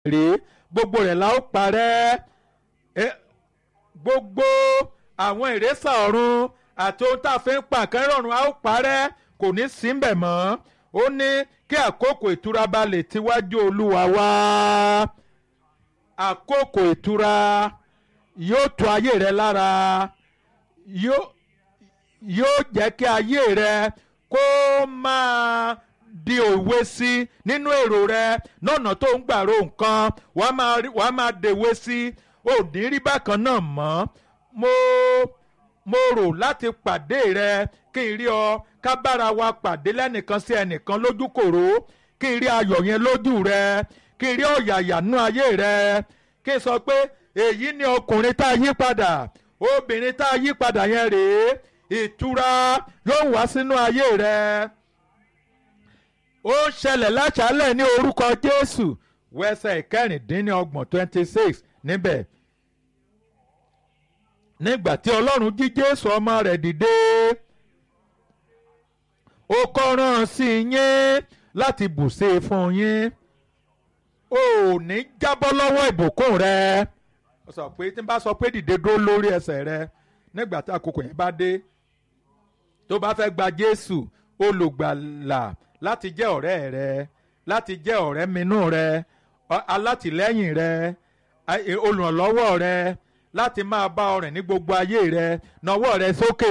rèé gbogbo rẹ̀ la ó parẹ́ gbogbo àwọn ìrẹsà ọ̀run àti ohun tá a fi ń pa nǹkan rọrùn a ó parẹ́ kò ní sí mbẹ̀ mọ́ ó ní kí àkókò ìtura bá lè tiwájú olúwa wá àkókò ìtura yóò tu ayé rẹ lára yóò jẹ́ kí ayé rẹ kó máa di òwe sí nínú èrò rẹ lọ́nà tó ń gbàrò nǹkan wàá máa dèwe sí ò ní rí bákan náà mọ́ mo rò láti pàdé rẹ kí n rí ọ ká bára wa pàdé lẹ́nìkan sí ẹnìkan lójúkòrò kí n rí ayọ̀ yẹn lójú rẹ kí n rí ọ̀yàyà nú ayé rẹ kí n sọ pé èyí ni ọkùnrin tá a yí padà obìnrin tá a yí padà yẹn rèé ìtura yóò wá sínú ayé rẹ ó ń ṣẹlẹ̀ láṣálẹ̀ ní orúkọ Jésù wẹ́sẹ̀ ìkẹrìndínlọ́gbọ̀n 26 níbẹ̀ nígbà tí Ọlọ́run jí Jésù ọmọ rẹ̀ dìde ó kọ́ rán sí yín láti bùṣe fún yín ò ní jábọ́ lọ́wọ́ ìbùkún rẹ ó sọ pé tí n bá sọ pé dìde dúró lórí ẹsẹ̀ rẹ nígbà tí àkókò yẹn bá dé tó bá fẹ́ gba Jésù olùgbàlà láti jẹ́ ọ̀rẹ́ rẹ láti jẹ́ ọ̀rẹ́ minú rẹ alátìlẹ́yìn rẹ olùrànlọ́wọ́ rẹ láti máa bá ọ rìn ní gbogbo ayé rẹ nawọ́ rẹ sókè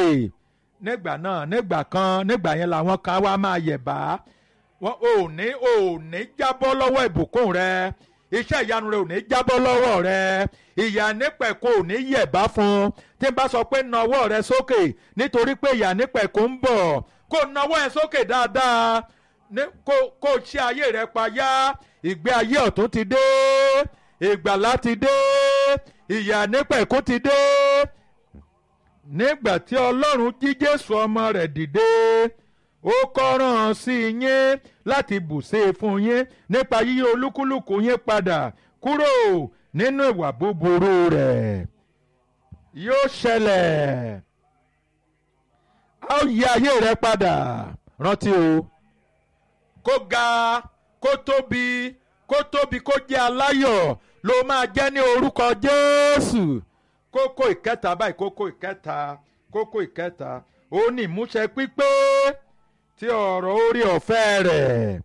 nígbà yẹn làwọn kan wá máa yẹ̀bá wọn ò ní jábọ́ lọ́wọ́ ìbùkún rẹ iṣẹ́ ìyanu rẹ ò ní jábọ́ lọ́wọ́ rẹ ìyà nípẹ̀kun ò ní yẹ̀bá fún tí n bá sọ pé nawọ́ rẹ sókè nítorí pé ìyà nípẹ̀kun ń bọ̀ kó nawọ́ ẹ sókè dáadáa kó ṣe ayé rẹ payá ìgbé ayé ọ̀tún ti dé ìgbàlá ti dé ìyà nípẹ̀kun ti dé nígbà tí Ọlọ́run jí Jésù ọmọ rẹ̀ dìde ó kọ́ rán sí yín láti bùṣe fún yín nípa yíyí olúkúlùkù yín padà kúrò nínú ìwà búburú rẹ̀ yóò ṣẹlẹ̀ a ó yí ayé rẹ padà rántí o kó ga kó tóbi kó jẹ́ aláyọ̀ ló máa jẹ́ ní orúkọ Jésù kókó ìkẹta báyìí kókó ìkẹta ó ní ìmúṣẹ pípé tí ọ̀rọ̀ orí ọ̀fẹ́ rẹ̀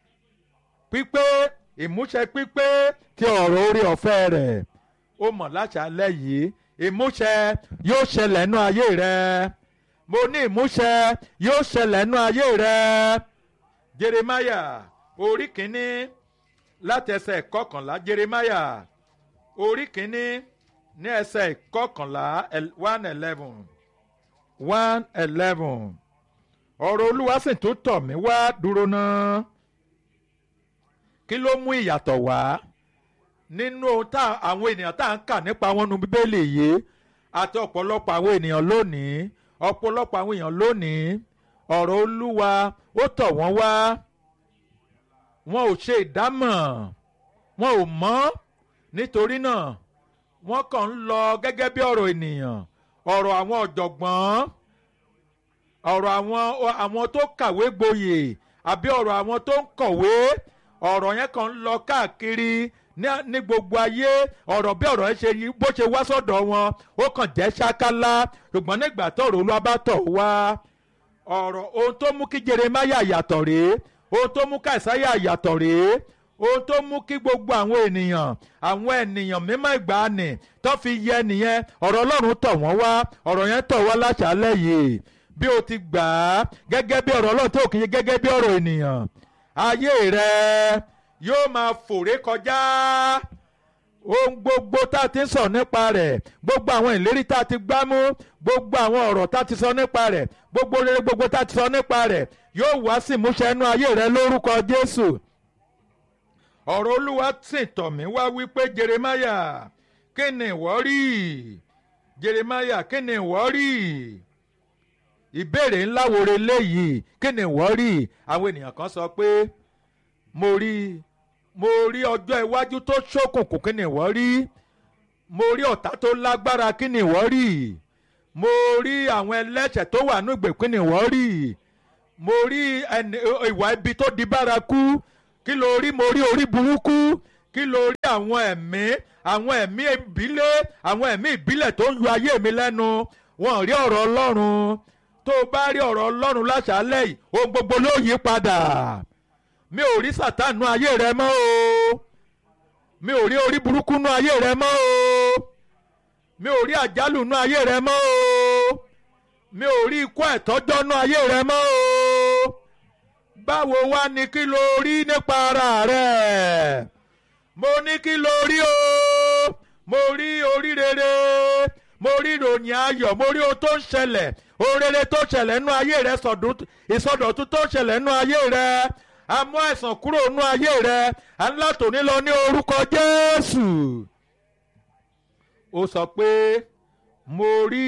ìmúṣẹ pípé tí ọ̀rọ̀ orí ọ̀fẹ́ rẹ̀ ó mọ̀ láṣálẹ́ yìí ìmúṣẹ yóò ṣẹlẹ̀ nú ayé rẹ mo ní ìmúṣẹ yóò ṣẹlẹ̀ nú ayé rẹ Jeremáyà orí kìíní láti ẹsẹ̀ kọkànlá Jeremáyà orí kìíní ní ẹsẹ̀ kọkànlá 1:11 ọ̀rọ̀ Olúwa sì tún tọ̀ mí wá dúró náà kí ló mú ìyàtọ̀ wá nínú àwọn ènìyàn tá à ń kà nípa wọn nu Bíbélì yìí àti ọ̀pọ̀lọpọ̀ àwọn ènìyàn lónìí ọ̀rọ̀ Olúwa ó tọ̀ wọ́n wá wọn ò ṣe ìdámọ̀ wọn ò mọ̀ nítorí náà wọ́n kàn ń lọ gẹ́gẹ́ bí ọ̀rọ̀ ènìyàn ọ̀rọ̀ àwọn ọ̀jọ̀gbọ́n ọ̀rọ̀ àwọn tó kàwé gboyè àbí ọ̀rọ̀ àwọn tó ń kọ̀wé ọ̀rọ̀ yẹn kàn ń lọ káàkiri ní gbogbo ayé ọ̀rọ̀ bí ọ̀rọ̀ yẹn ṣe yí bó ṣe wá sọ́dọ̀ wọn ó kàn jẹ́ ṣákálá ṣùgbọ́n nígbà tọ̀rọ̀ Olúwa bá tọ̀ wá ọ̀rọ̀ ohun tó mú kí Jeremáyà yàtọ̀ rèé ohun tó mú ká Àìsáyà yàtọ̀ rèé ohun tó mú kí gbogbo àwọn ènìyàn mímọ́ ìgbàanì tó fi yẹ nìyẹn ọ̀rọ̀ Ọlọ́run tọ̀ wọ́n wá ọ̀rọ̀ yẹn tọ̀ wá láṣálẹ́ yìí bí o ti gbà á gẹ́gẹ́ bí ọ̀rọ̀ Ọlọ́run tó kì í ṣe gẹ́gẹ́ bí ọ̀rọ̀ ènìyàn ayé rẹ yóò máa fòré kọjá ohun gbogbo tá a ti sọ nípa rẹ̀ gbogbo àwọn ìlérí tá a ti gbámú gbogbo àwọn ọ̀rọ̀ tá a ti sọ nípa rẹ̀ gbogbo rere gbogbo tá a ti sọ nípa rẹ̀ yóò wá sí ìmúṣẹ inú ayé rẹ lórúkọ Jésù ọ̀rọ̀ Olúwa sì tọ̀ mí wá wípé Jeremáyà kí ni ìwọ rí Jeremáyà kí ni ìwọ rí ìbéèrè ńlá wo leléyìí kí ni ìwọ rí àwọn ènìyàn kan sọ pé mo rí ọjọ́ iwájú tó ṣókùnkùn kí ni ìwọ rí mo rí ọ̀tá tó lágbára kí ni ìwọ rí mo rí àwọn ẹlẹ́ṣẹ̀ tó wà ní ìgbèkùn kí ni ìwọ rí mo rí ìwà ibi tó di bárakú kí ló rí mo rí orí burúkú kí ló rí àwọn ẹ̀mí ìbílẹ̀ tó ń yọ ayé mi lẹ́nu wọn ò rí ọ̀rọ̀ Ọlọ́run. Tó o bá rí ọ̀rọ̀ Ọlọ́run láṣálẹ̀ yìí ohun gbogbo ló yí padà. Mi ò rí Sátánì nú ayé rẹ mọ́ o. Mi ò rí orí burúkú nú ayé rẹ mọ́ o. Mi ò rí àjálù nú ayé rẹ mọ́ o. Mi ò rí ikú ẹ̀tọ́jọ́ nú ayé rẹ mọ́ o. Báwo wá ni kí lo rí nípa ara rẹ? Mo ní kí lo rí o. Mo rí orí rere. Mo rí ìròyìn ayọ̀. Mo rí ohun tó ń ṣẹlẹ̀. Ohun rere tó ṣẹlẹ̀ nú ayé rẹ, ìsọdọ̀tun tó ṣẹlẹ̀ nú ayé rẹ. A mú àìsàn kúrò nú ayé rẹ. A ní látòní lọ ní orúkọ Jésù. Ó sọ pé mo rí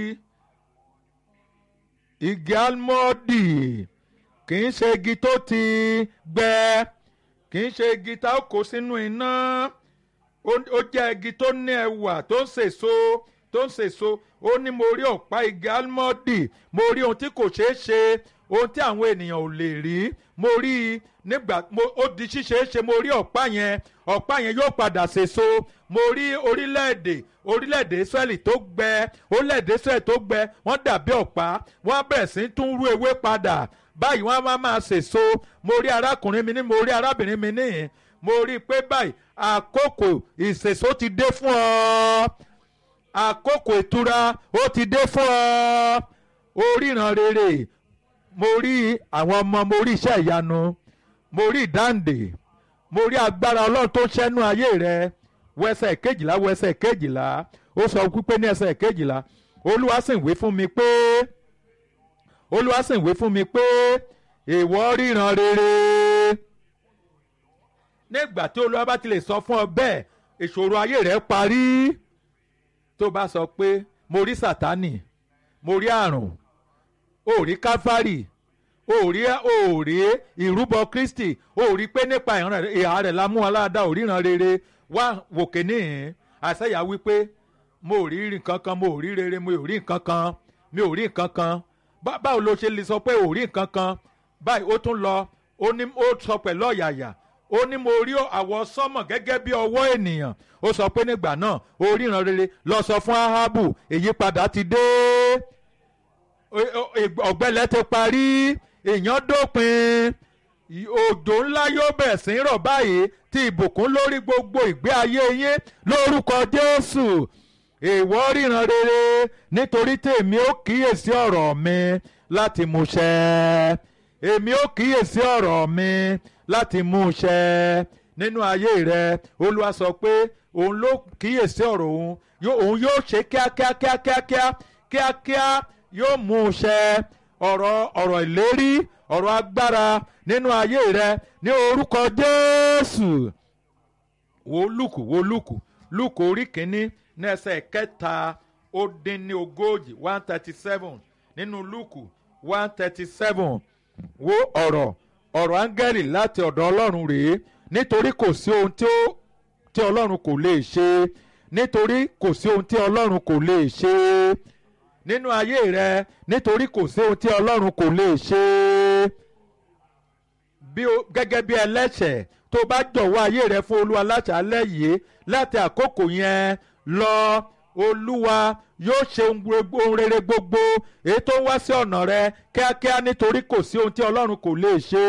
igi álmọ́ọ̀dì, kì í ṣe igi tó ti gbẹ, kì í ṣe igi tá ó kó sínú iná. Ó jẹ́ igi tó ní ẹwà tó ń sèso. Ó ní mo rí ọ̀pá igi álmọ́ọ̀dì, mo rí ohun tí kò ṣeé ṣe, ohun tí àwọn ènìyàn ò lè rí. Mo rí i nígbà ó di ṣíṣeé ṣe. Mo rí ọ̀pá yẹn yóò padà sèso. Mo rí orílẹ̀-èdè Ísírẹ́lì tó gbẹ, orílẹ̀-èdè Ísírẹ́lì tó gbẹ wọ́n dàbí ọ̀pá, wọ́n á bẹ̀rẹ̀ sí tún rú ewé padà. Báyìí wọ́n á máa sèso. Mo rí arákùnrin mi ní, mo rí arábìnrin mi níhìn. Mo rí i pé báyìí àkókò ìsèso ti dé fún ọ. Àkókò ìtura ó ti dé fún ọ. Oríran rere. Mo rí àwọn ọmọ, mo rí iṣẹ́ ìyanu, mo rí ìdáǹdè, mo rí agbára Ọlọ́run tó ṣẹ́nu ayé rẹ. Wẹsẹ̀ kejìlá ó sọ wípé ní ẹsẹ̀ kejìlá Olúwa sì wí fún mi pé ìwọ ríran rere. Nígbà tí Olúwa bá ti lè sọ fún ọ bẹ́ẹ̀ ìṣòro ayé rẹ parí. Tó bá sọ pé mo rí Sátánì, mo rí àrùn, ó rí Káfárì, ó rí ìrúbọ Kristi, ó rí pé nípa ìhà rẹ̀ la mú wa láàdá, ó ríran rere. Wá wòkè níhìn. Àìsáyà wípé mo ò rí nǹkan kan, mo ò rí rere, mo ò rí nǹkan kan, mi ò rí nǹkan kan. Báwo ló ṣe lè sọ pé ò rí nǹkan kan? Báyìí ó tún lọ, ó sọ pẹ̀lú ọ̀yàyà, ó ní mo rí àwọ̀ sánmọ̀ gẹ́gẹ́ bí ọwọ́ ènìyàn. Ó sọ pé nígbà náà ó ríran rere. Lọ sọ fún Áhábù ìyípadà ti dé, ọ̀gbẹlẹ̀ ti parí, ìyàn dópin, òjò ńlá yóò bẹ̀rẹ̀ sí í rọ̀ báyìí tí ìbùkún lórí gbogbo ìgbé ayé yín lórúkọ Jésù. Ìwọ ríran rere nítorí tèmi ó kíyèsí ọ̀rọ̀ mi láti mú ṣẹ. Èmi ó kíyèsí ọ̀rọ̀ mi láti mú ṣẹ nínú ayé rẹ. Olúwa sọ pé òun ló kíyèsí ọ̀rọ̀ òun yóò ṣe kíákíá yóò mú ṣẹ. Ọ̀rọ̀ ìlérí, ọ̀rọ̀ agbára nínú ayé rẹ ní orúkọ Jésù. Wo Lúùkù orí kìíní ní ẹsẹ̀ kẹta ó dín ní ogójì 137 nínú Lúùkù 137. Wo ọ̀rọ̀ áńgẹ́lì láti ọ̀dọ̀ Ọlọ́run rèé. Nítorí kò sí ohun tí Ọlọ́run kò lè ṣe. Nítorí kò sí ohun tí Ọlọ́run kò lè ṣe nínú ayé rẹ. Nítorí kò sí ohun tí Ọlọ́run kò lè ṣe. Gẹ́gẹ́ bí ẹlẹ́ṣẹ̀ tó bá jọ̀wọ́ ayé rẹ fún Olúwa láṣálẹ́ yìí, láti àkókò yẹn lọ Olúwa yóò ṣe ohun rere gbogbo èyí tó wá sí ọ̀nà rẹ kíákíá. Nítorí kò sí ohun tí Ọlọ́run kò lè ṣe.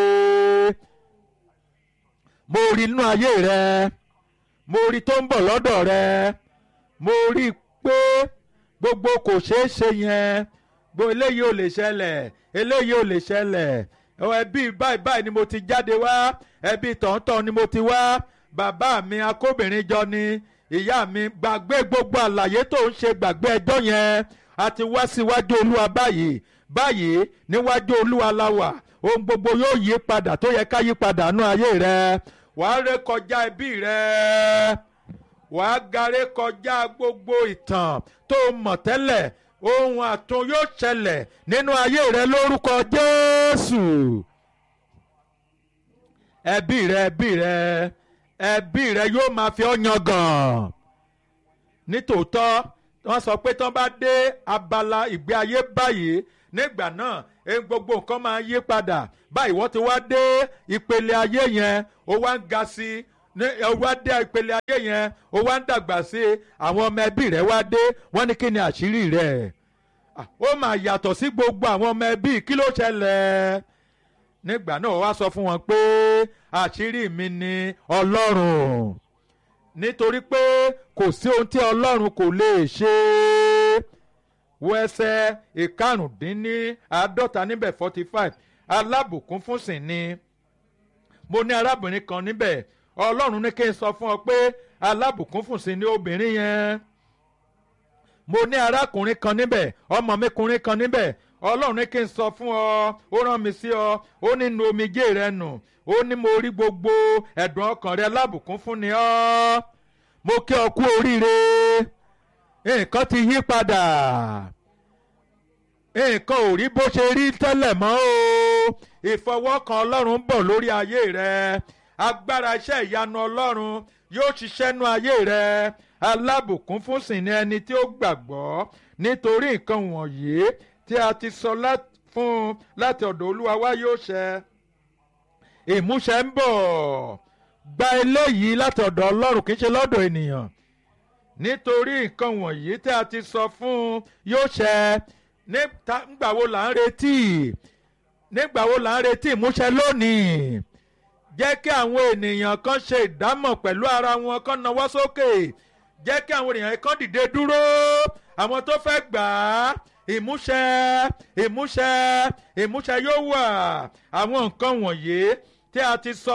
Mo rí inú ayé rẹ, mo rí tó ń bọ̀ lọ́dọ̀ rẹ, mo rí pé gbogbo kò ṣeé ṣe yẹn, eléyìí ò lè ṣẹlẹ̀, eléyìí ò lè ṣẹlẹ̀. Ẹbí báyìí ni mo ti jáde wá, ẹbí tọ̀ntọ̀n ni mo ti wá, bàbá mi akóbìnrin jọ ni, ìyá mi. Gbàgbé gbogbo àlàyé tó ń ṣe, gbàgbé ẹjọ́ yẹn. A ti wá síwájú Olúwa báyìí níwájú Olúwa la wà. Ohun gbogbo yóò yí padà tó yẹ ká yí padà nú ayé rẹ. Wàá ré kọjá ẹbí rẹ, wàá garé kọjá gbogbo ìtàn tó mọ̀ tẹ́lẹ̀. Ohun àtun yóò ṣẹlẹ̀ nínú ayé rẹ lórúkọ Jésù. Ẹbí rẹ yóò máa fi ọ́ yangàn. Nítòótọ́ wọ́n sọ pé tán bá dé abala ìgbé ayé báyìí, nígbà náà gbogbo nǹkan máa yí padà. Báyìí wọ́n ti wá dé ìpele ayé yẹn, ó wá ń ga sí ó wá dé ìpele ayé yẹn ó wá ń dàgbà sí i àwọn ọmọ ẹbí rẹ̀ wá dé wọ́n ní kí ni àṣírí rẹ̀ ó mà yàtọ̀ sí gbogbo àwọn ọmọ ẹbí kí ló ṣẹlẹ̀ nígbà náà wá sọ fún wọn pé àṣírí mi ni Ọlọ́run nítorí pé kò sí ohun tí Ọlọ́run kò lè ṣe wo ẹsẹ̀ ìkarùndínláàádọ́ta níbẹ̀ 45 alábùkún fún sì ni mo ní arábìnrin kan níbẹ̀ Ọlọ́run ní kí n sọ fún ọ pé alábùkún fún sì ni obìnrin yẹn mo ní arákùnrin kan níbẹ̀ ọmọ mi kùnrin kan níbẹ̀ Ọlọ́run ní kí n sọ fún ọ ó rán mi sí ọ ó ní nu omijé rẹ nù ó ní mo rí gbogbo ẹ̀dùn ọkàn rẹ alábùkún fún ni ọ́ mo kí ọ kú oríire nǹkan ti yí padà nǹkan ò rí bó ṣe rí tẹ́lẹ̀ mọ́ o ìfọwọ́kàn Ọlọ́run ń bọ̀ lórí ayé rẹ agbára iṣẹ́ ìyanu Ọlọ́run yóò ṣiṣẹ́ nú ayé rẹ alábùkún fún sì ni ẹni tí ó gbàgbọ́ nítorí nǹkan wọ̀nyí tí a ti sọ fún láti ọ̀dọ̀ Olúwa wá yóò ṣẹ ìmúṣẹ ń bọ̀ gba eléyìí láti ọ̀dọ̀ Ọlọ́run kì í ṣe lọ́dọ̀ ènìyàn nítorí nǹkan wọ̀nyí tí a ti sọ fún yóò ṣẹ nígbà wo là ń retí ìmúṣẹ lónìí jẹ́ kí àwọn ènìyàn kan ṣe ìdámọ̀ pẹ̀lú ara wọn kan nawọ́ sókè jẹ́ kí àwọn ènìyàn kan dìde dúró àwọn tó fẹ́ gbà á ìmúṣẹ yóò wà àwọn nǹkan wọ̀nyí tí a ti sọ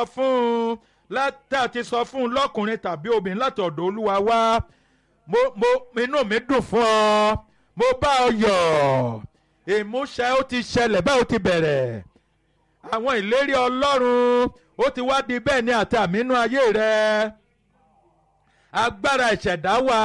fún lọ́kùnrin tàbí obìnrin láti ọ̀dọ̀ Olúwa wá inú mi dùn fún ọ mo bá ọ yọ̀ ìmúṣẹ ó ti ṣẹlẹ̀ báwo ti bẹ̀rẹ̀ àwọn ìlérí Ọlọ́run ó ti wá di bẹ́ẹ̀ ni àti àmì inú ayé rẹ agbára ìṣẹ̀dá wà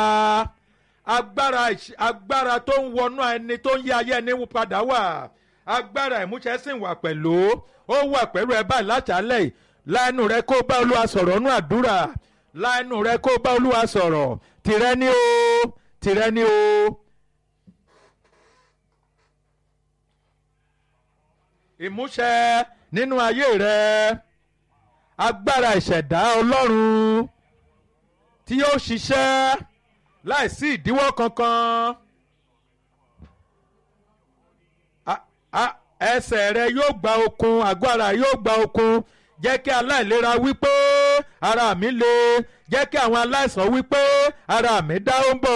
agbára tó ń wọnú ẹni tó ń yí ayé ẹni padà wà agbára ìmúṣẹ sì wà pẹ̀lú ó wà pẹ̀lú ẹ báyìí láṣálẹ̀ láìnú rẹ kó bá Olúwa sọ̀rọ̀ nú àdúrà láìnú rẹ kó bá Olúwa sọ̀rọ̀ tìrẹ ni o. ìmúṣẹ nínú ayé rẹ agbára ìṣẹ̀dá Ọlọ́run tí yóò ṣiṣẹ́ láìsí ìdíwọ́ kankan ẹsẹ̀ rẹ yóò gba okun àgọ́ ara yóò gba okun jẹ́ kí aláìlera wípé ara mi le jẹ́ kí àwọn aláìsàn wípé ara mi dá ó ń bọ̀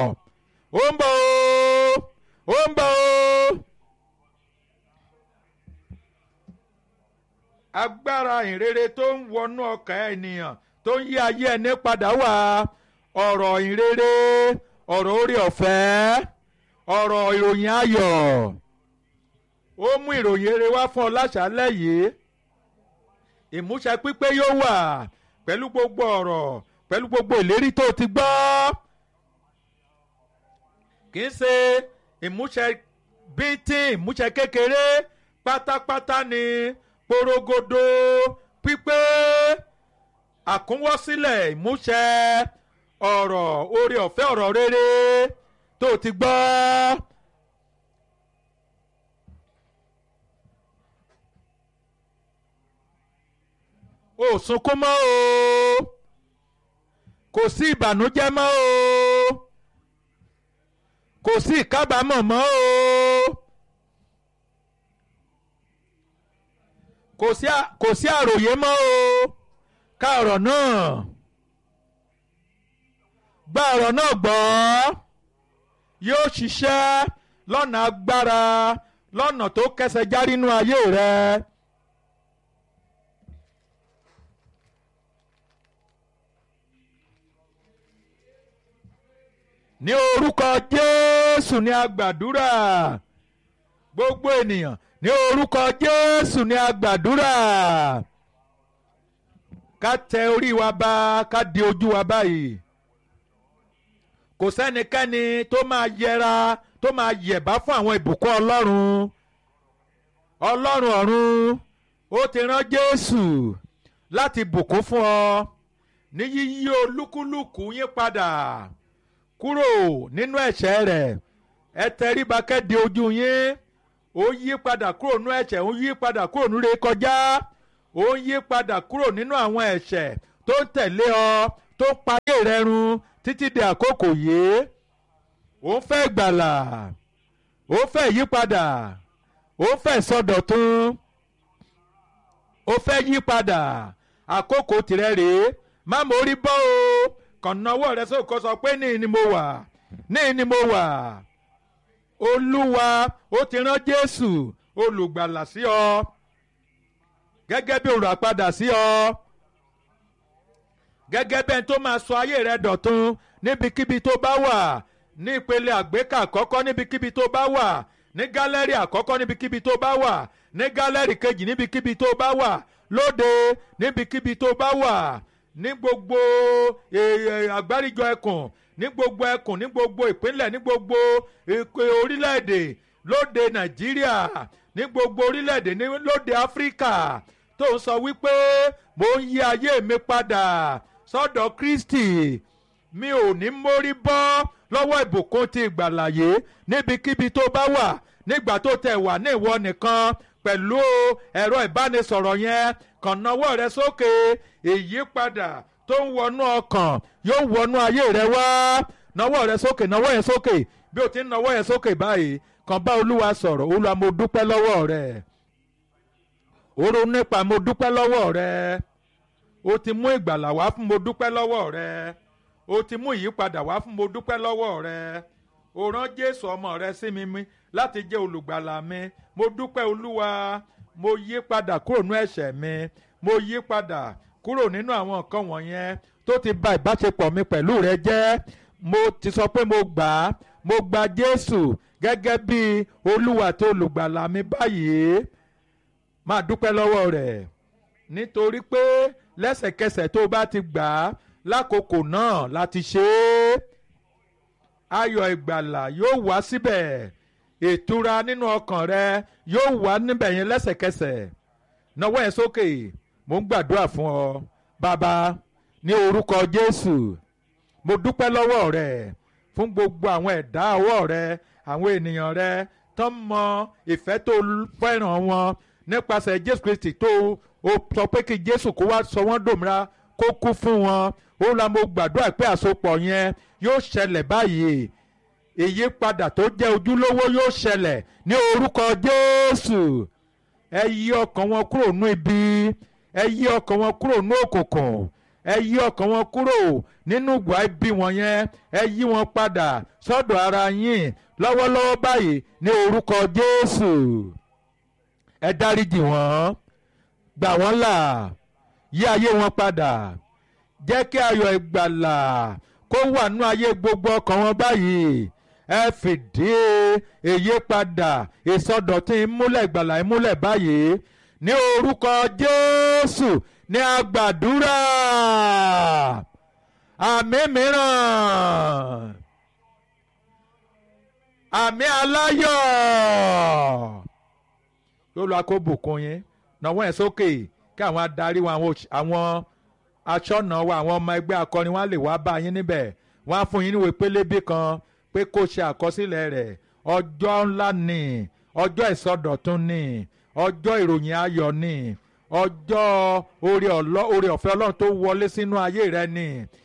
agbára ìrere tó ń wọnú ọkàn ènìyàn tó ń yí ayé ẹni padà wá ọ̀rọ̀ ìrere ọ̀rọ̀ orí ọ̀fẹ́ ọ̀rọ̀ ìròyìn ayọ̀ ó mú ìròyìn rere wá fún ọ láṣálẹ́ yìí ìmúṣẹ pípé yóò wà pẹ̀lú gbogbo ọ̀rọ̀ pẹ̀lú gbogbo ìlérí tó ti gbọ́ kì í ṣe ìmúṣẹ bíntín ìmúṣẹ kékeré pátápátá ni porogodo pípé àkúnwọ́sílẹ̀ ìmúṣẹ ọ̀rọ̀ oore ọ̀fẹ́ ọ̀rọ̀ rere tó ti gbọ́. Ó sunkún mọ́ o kò sí ìbànújẹ́ mọ́ o kò sí ìkábàámọ̀ mọ́ o kò sí àròyé mọ́ o ká ọ̀rọ̀ náà gba ọ̀rọ̀ náà gbọ́ yóò ṣiṣẹ́ lọ́nà agbára lọ́nà tó kẹsẹ̀ járí nínú ayé rẹ. ní orúkọ Jésù ni a gbàdúrà gbogbo ènìyàn ní orúkọ Jésù ni a gbàdúrà ká tẹ orí wa bá ká di ojú wa báyìí kò sẹ́nikẹ́ni tó máa yẹra tó máa yẹ̀bá fún àwọn ìbùkún Ọlọ́run ọ̀run ó ti rán Jésù láti bùkún fún ọ ní yíyí olúkúlùkù yín padà kúrò nínú ẹ̀ṣẹ̀ rẹ̀ ẹ tẹríba kẹ́ di ojú yín ó yí padà kúrò nínú ẹ̀ṣẹ̀ ó yí padà kúrò nínú rékọjá ó yí padà kúrò nínú àwọn ẹ̀ṣẹ̀ tó ń tẹ̀lé ọ tó ń payé rẹ run títí di àkókò yìí ó ń fẹ́ ìgbàlà ó ń fẹ́ ìyípadà ó ń fẹ́ ìsọdọ̀tun ó fẹ́ yípadà àkókò tirẹ̀ rèé má mórí bọ́ o kàn náwó rẹ sókè sọ pé níhìn ni mo wà níhìn ni mo wà olúwa ó ti rán jésù olùgbàlà sí ọ gẹ́gẹ́ bí olùràpadà sí ọ gẹ́gẹ́ bẹ́ẹ̀ tó máa sọ ayé rẹ dọ̀tun níbikíbi tó bá wà ní ìpele àgbékà àkọ́kọ́ níbikíbi tó bá wà ní gálẹ́rì àkọ́kọ́ níbikíbi tó bá wà ní gálẹ́rì kejì níbikíbi tó bá wà lóde níbikíbi tó bá wà ní gbogbo àgbáríjọ ẹkùn ní gbogbo ìpínlẹ̀ ní gbogbo orílẹ̀-èdè lóde nàìjíríà ní gbogbo orílẹ̀-èdè lóde áfíríkà tó ń sọ wípé mò ń yí ayé mi padà sọ́dọ̀ kristi mi ò ní mórí bọ́ lọ́wọ́ ìbùkún ti ìgbàlàyé níbikíbi tó bá wà nígbà tó tẹ̀ wà ní ìwọ nìkan pẹ̀lú ẹ̀rọ ìbánisọ̀rọ̀ yẹn kàn nawọ́ rẹ sókè ìyípadà tó ń wọnú ọkàn yóò wọnú ayé rẹ wá nawọ́ rẹ sókè nawọ́ yẹn sókè bí o ti ń nawọ́ yẹn sókè báyìí kàn bá olúwa sọ̀rọ̀ olúwa mo dúpẹ́ lọ́wọ́ rẹ oró nípa mo dúpẹ́ lọ́wọ́ rẹ o ti mú ìgbàlà wá fún mo dúpẹ́ lọ́wọ́ rẹ o ti mú ìyípadà wá fún mo dúpẹ́ lọ́wọ́ rẹ o rán jésù ọmọ rẹ sí mi láti jẹ́ olùgbàlà mi mo dúpẹ́ olúwa mo yí padà kúrò nínú ẹ̀ṣẹ̀ mi mo yí padà kúrò nínú àwọn nǹkan wọ̀nyẹn tó ti bà ìbáṣepọ̀ mi pẹ̀lú rẹ jẹ́ mo ti sọ pé mo gba jésù gẹ́gẹ́ bí olúwa tó olùgbàlà mi báyìí máa dúpẹ́ lọ́wọ́ rẹ̀ nítorí pé lẹ́sẹ̀kẹsẹ̀ tó bá ti gbà á lákòókò náà láti ṣe é ayọ̀ ìgbàlà yóò wá síbẹ̀ ìtura nínú ọkàn rẹ yóò wá níbẹ̀ yẹn lẹ́sẹ̀kẹsẹ̀ nawọ́ yẹn sókè mò ń gbàdúrà fún ọ bàbá ní orúkọ jésù mo dúpẹ́ lọ́wọ́ rẹ fún gbogbo àwọn ẹ̀dá ọwọ́ rẹ àwọn ènìyàn rẹ tó mọ ìfẹ́ tó fẹ́ràn wọn nípasẹ̀ jésù kristi tó o sọ pé kí jésù kó wá sọ wọ́n dòmìnira kó kú fún wọn ó la mo gbàdúrà pé àsopọ̀ yẹn yóò ṣẹlẹ̀ báyìí ìyípadà tó jẹ́ ojúlówó yóò ṣẹlẹ̀ ní orúkọ jésù ẹ yí ọkàn wọn kúrò nú ibi ẹ yí ọkàn wọn kúrò nú òkùnkùn ẹ yí ọkàn wọn kúrò nínú ìgbà ibi wọn yẹn ẹ yí wọn padà sọ́dọ̀ ara yín lọ́wọ́lọ́wọ́ báyìí ní orúkọ jésù ẹ dáríjì wọ́n gbà wọ́n là yí ayé wọn padà jẹ́ kí ayọ̀ ìgbàlà kó wà nú ayé gbogbo ọkàn wọn báyìí ẹ fìdí èyí padà ìsọdọ̀tun ìmúlẹ̀ ìgbàlà ìmúlẹ̀ báyìí ní orúkọ jésù ní agbàdúrà àmì mìíràn àmì aláyọ̀ yóò lọ akóbùkún yín náwó ẹ̀ sókè kí àwọn adarí wọn àwọn aṣọ́nà wa àwọn ọmọ ẹgbẹ́ akọrin wọn lè wá bá yín níbẹ̀ wọ́n á fún yín níwèé pélébé kan pé kó ṣe àkọsílẹ̀ rẹ̀ ọjọ́ ńlá ni ọjọ́ ìsọdọ̀tun ni ọjọ́ ìròyìn ayọ̀ ni ọjọ́ oore ọ̀fẹ́ ọlọ́run tó wọlé sínú ayé rẹ ni.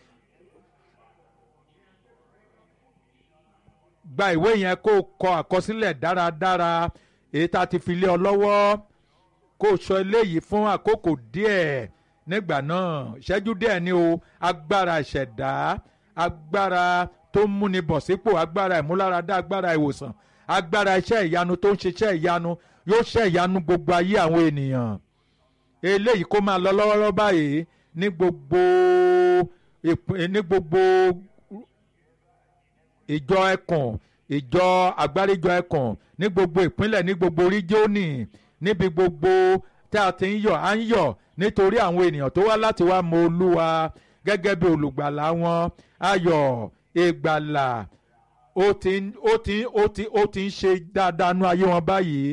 gba ìwé yẹn kó kọ àkọsílẹ̀ dáradára èyí tá a ti fi lé ọ lọ́wọ́ kó sọ eléyìí fún àkókò díẹ̀ nígbà náà ìṣẹ́jú díẹ̀ ni o agbára ìṣẹ̀dá agbára tó ń múni bọ̀ sípò agbára ìmúláradá agbára ìwòsàn agbára iṣẹ́ ìyanu tó ń ṣiṣẹ́ ìyanu yóò ṣe ìyanu gbogbo ayé àwọn ènìyàn eléyìí kó máa lọ lọ́wọ́lọ́wọ́ báyìí ní gbogbo ìjọ ẹkùn ìjọ àgbáríjọ ẹkùn ní gbogbo ìpínlẹ̀ ní gbogbo ríjíọ́nì níbi gbogbo tí a ti ń yọ̀ à ń yọ̀ nítorí àwọn ènìyàn tó wá láti wá mọ olúwa gẹ́gẹ́ bí olùgbàlà wọn ayọ̀ ìgbàlà ó ti ń ṣe dáadáa nú ayé wọn báyìí.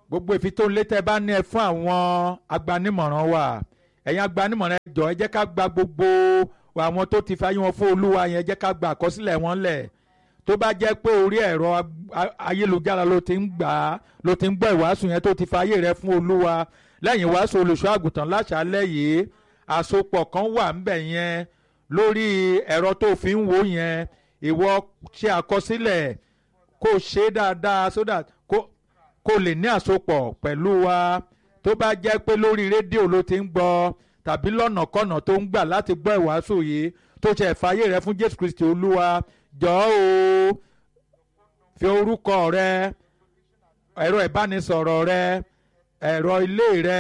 gbogbo ìfitónilétẹ́ bá ní ẹ fún àwọn agbanimọ̀ràn wa ẹ̀yin agbanimọ̀ràn ẹ jọ̀ọ́ ẹ jẹ́ ká gba gbogbo àwọn tó ti fayé wọn fún olúwa yẹn jẹ́ ká gba àkọsílẹ̀ wọn lẹ̀ tó bá jẹ́ pé orí ẹ̀rọ ayélujára ló ti ń gbọ́ ìwàásù yẹn tó ti fayé rẹ fún olúwa lẹ́yìn ìwàásù olùṣọ́ àgùntàn láṣálẹ́ yìí àsopọ̀ kan wà ńbẹ̀ yẹn lórí ẹ̀rọ tó fi ń wò yẹn ìwọ ṣe àkọsílẹ̀ kó ṣe dáadáa so that kó lè ní àsopọ̀ pẹ̀lú wa tó bá jẹ́ pé lórí rédíò ló ti ń gbọ́ tàbí lọ́nàkọ́nà tó ń gbà láti gbọ́ ìwàásù yìí tó ṣe ìfàyè rẹ fún Jésù Kristi olúwa jọ̀ọ́ o fi orúkọ rẹ ẹ̀rọ ìbánisọ̀rọ̀ rẹ ẹ̀rọ ilé rẹ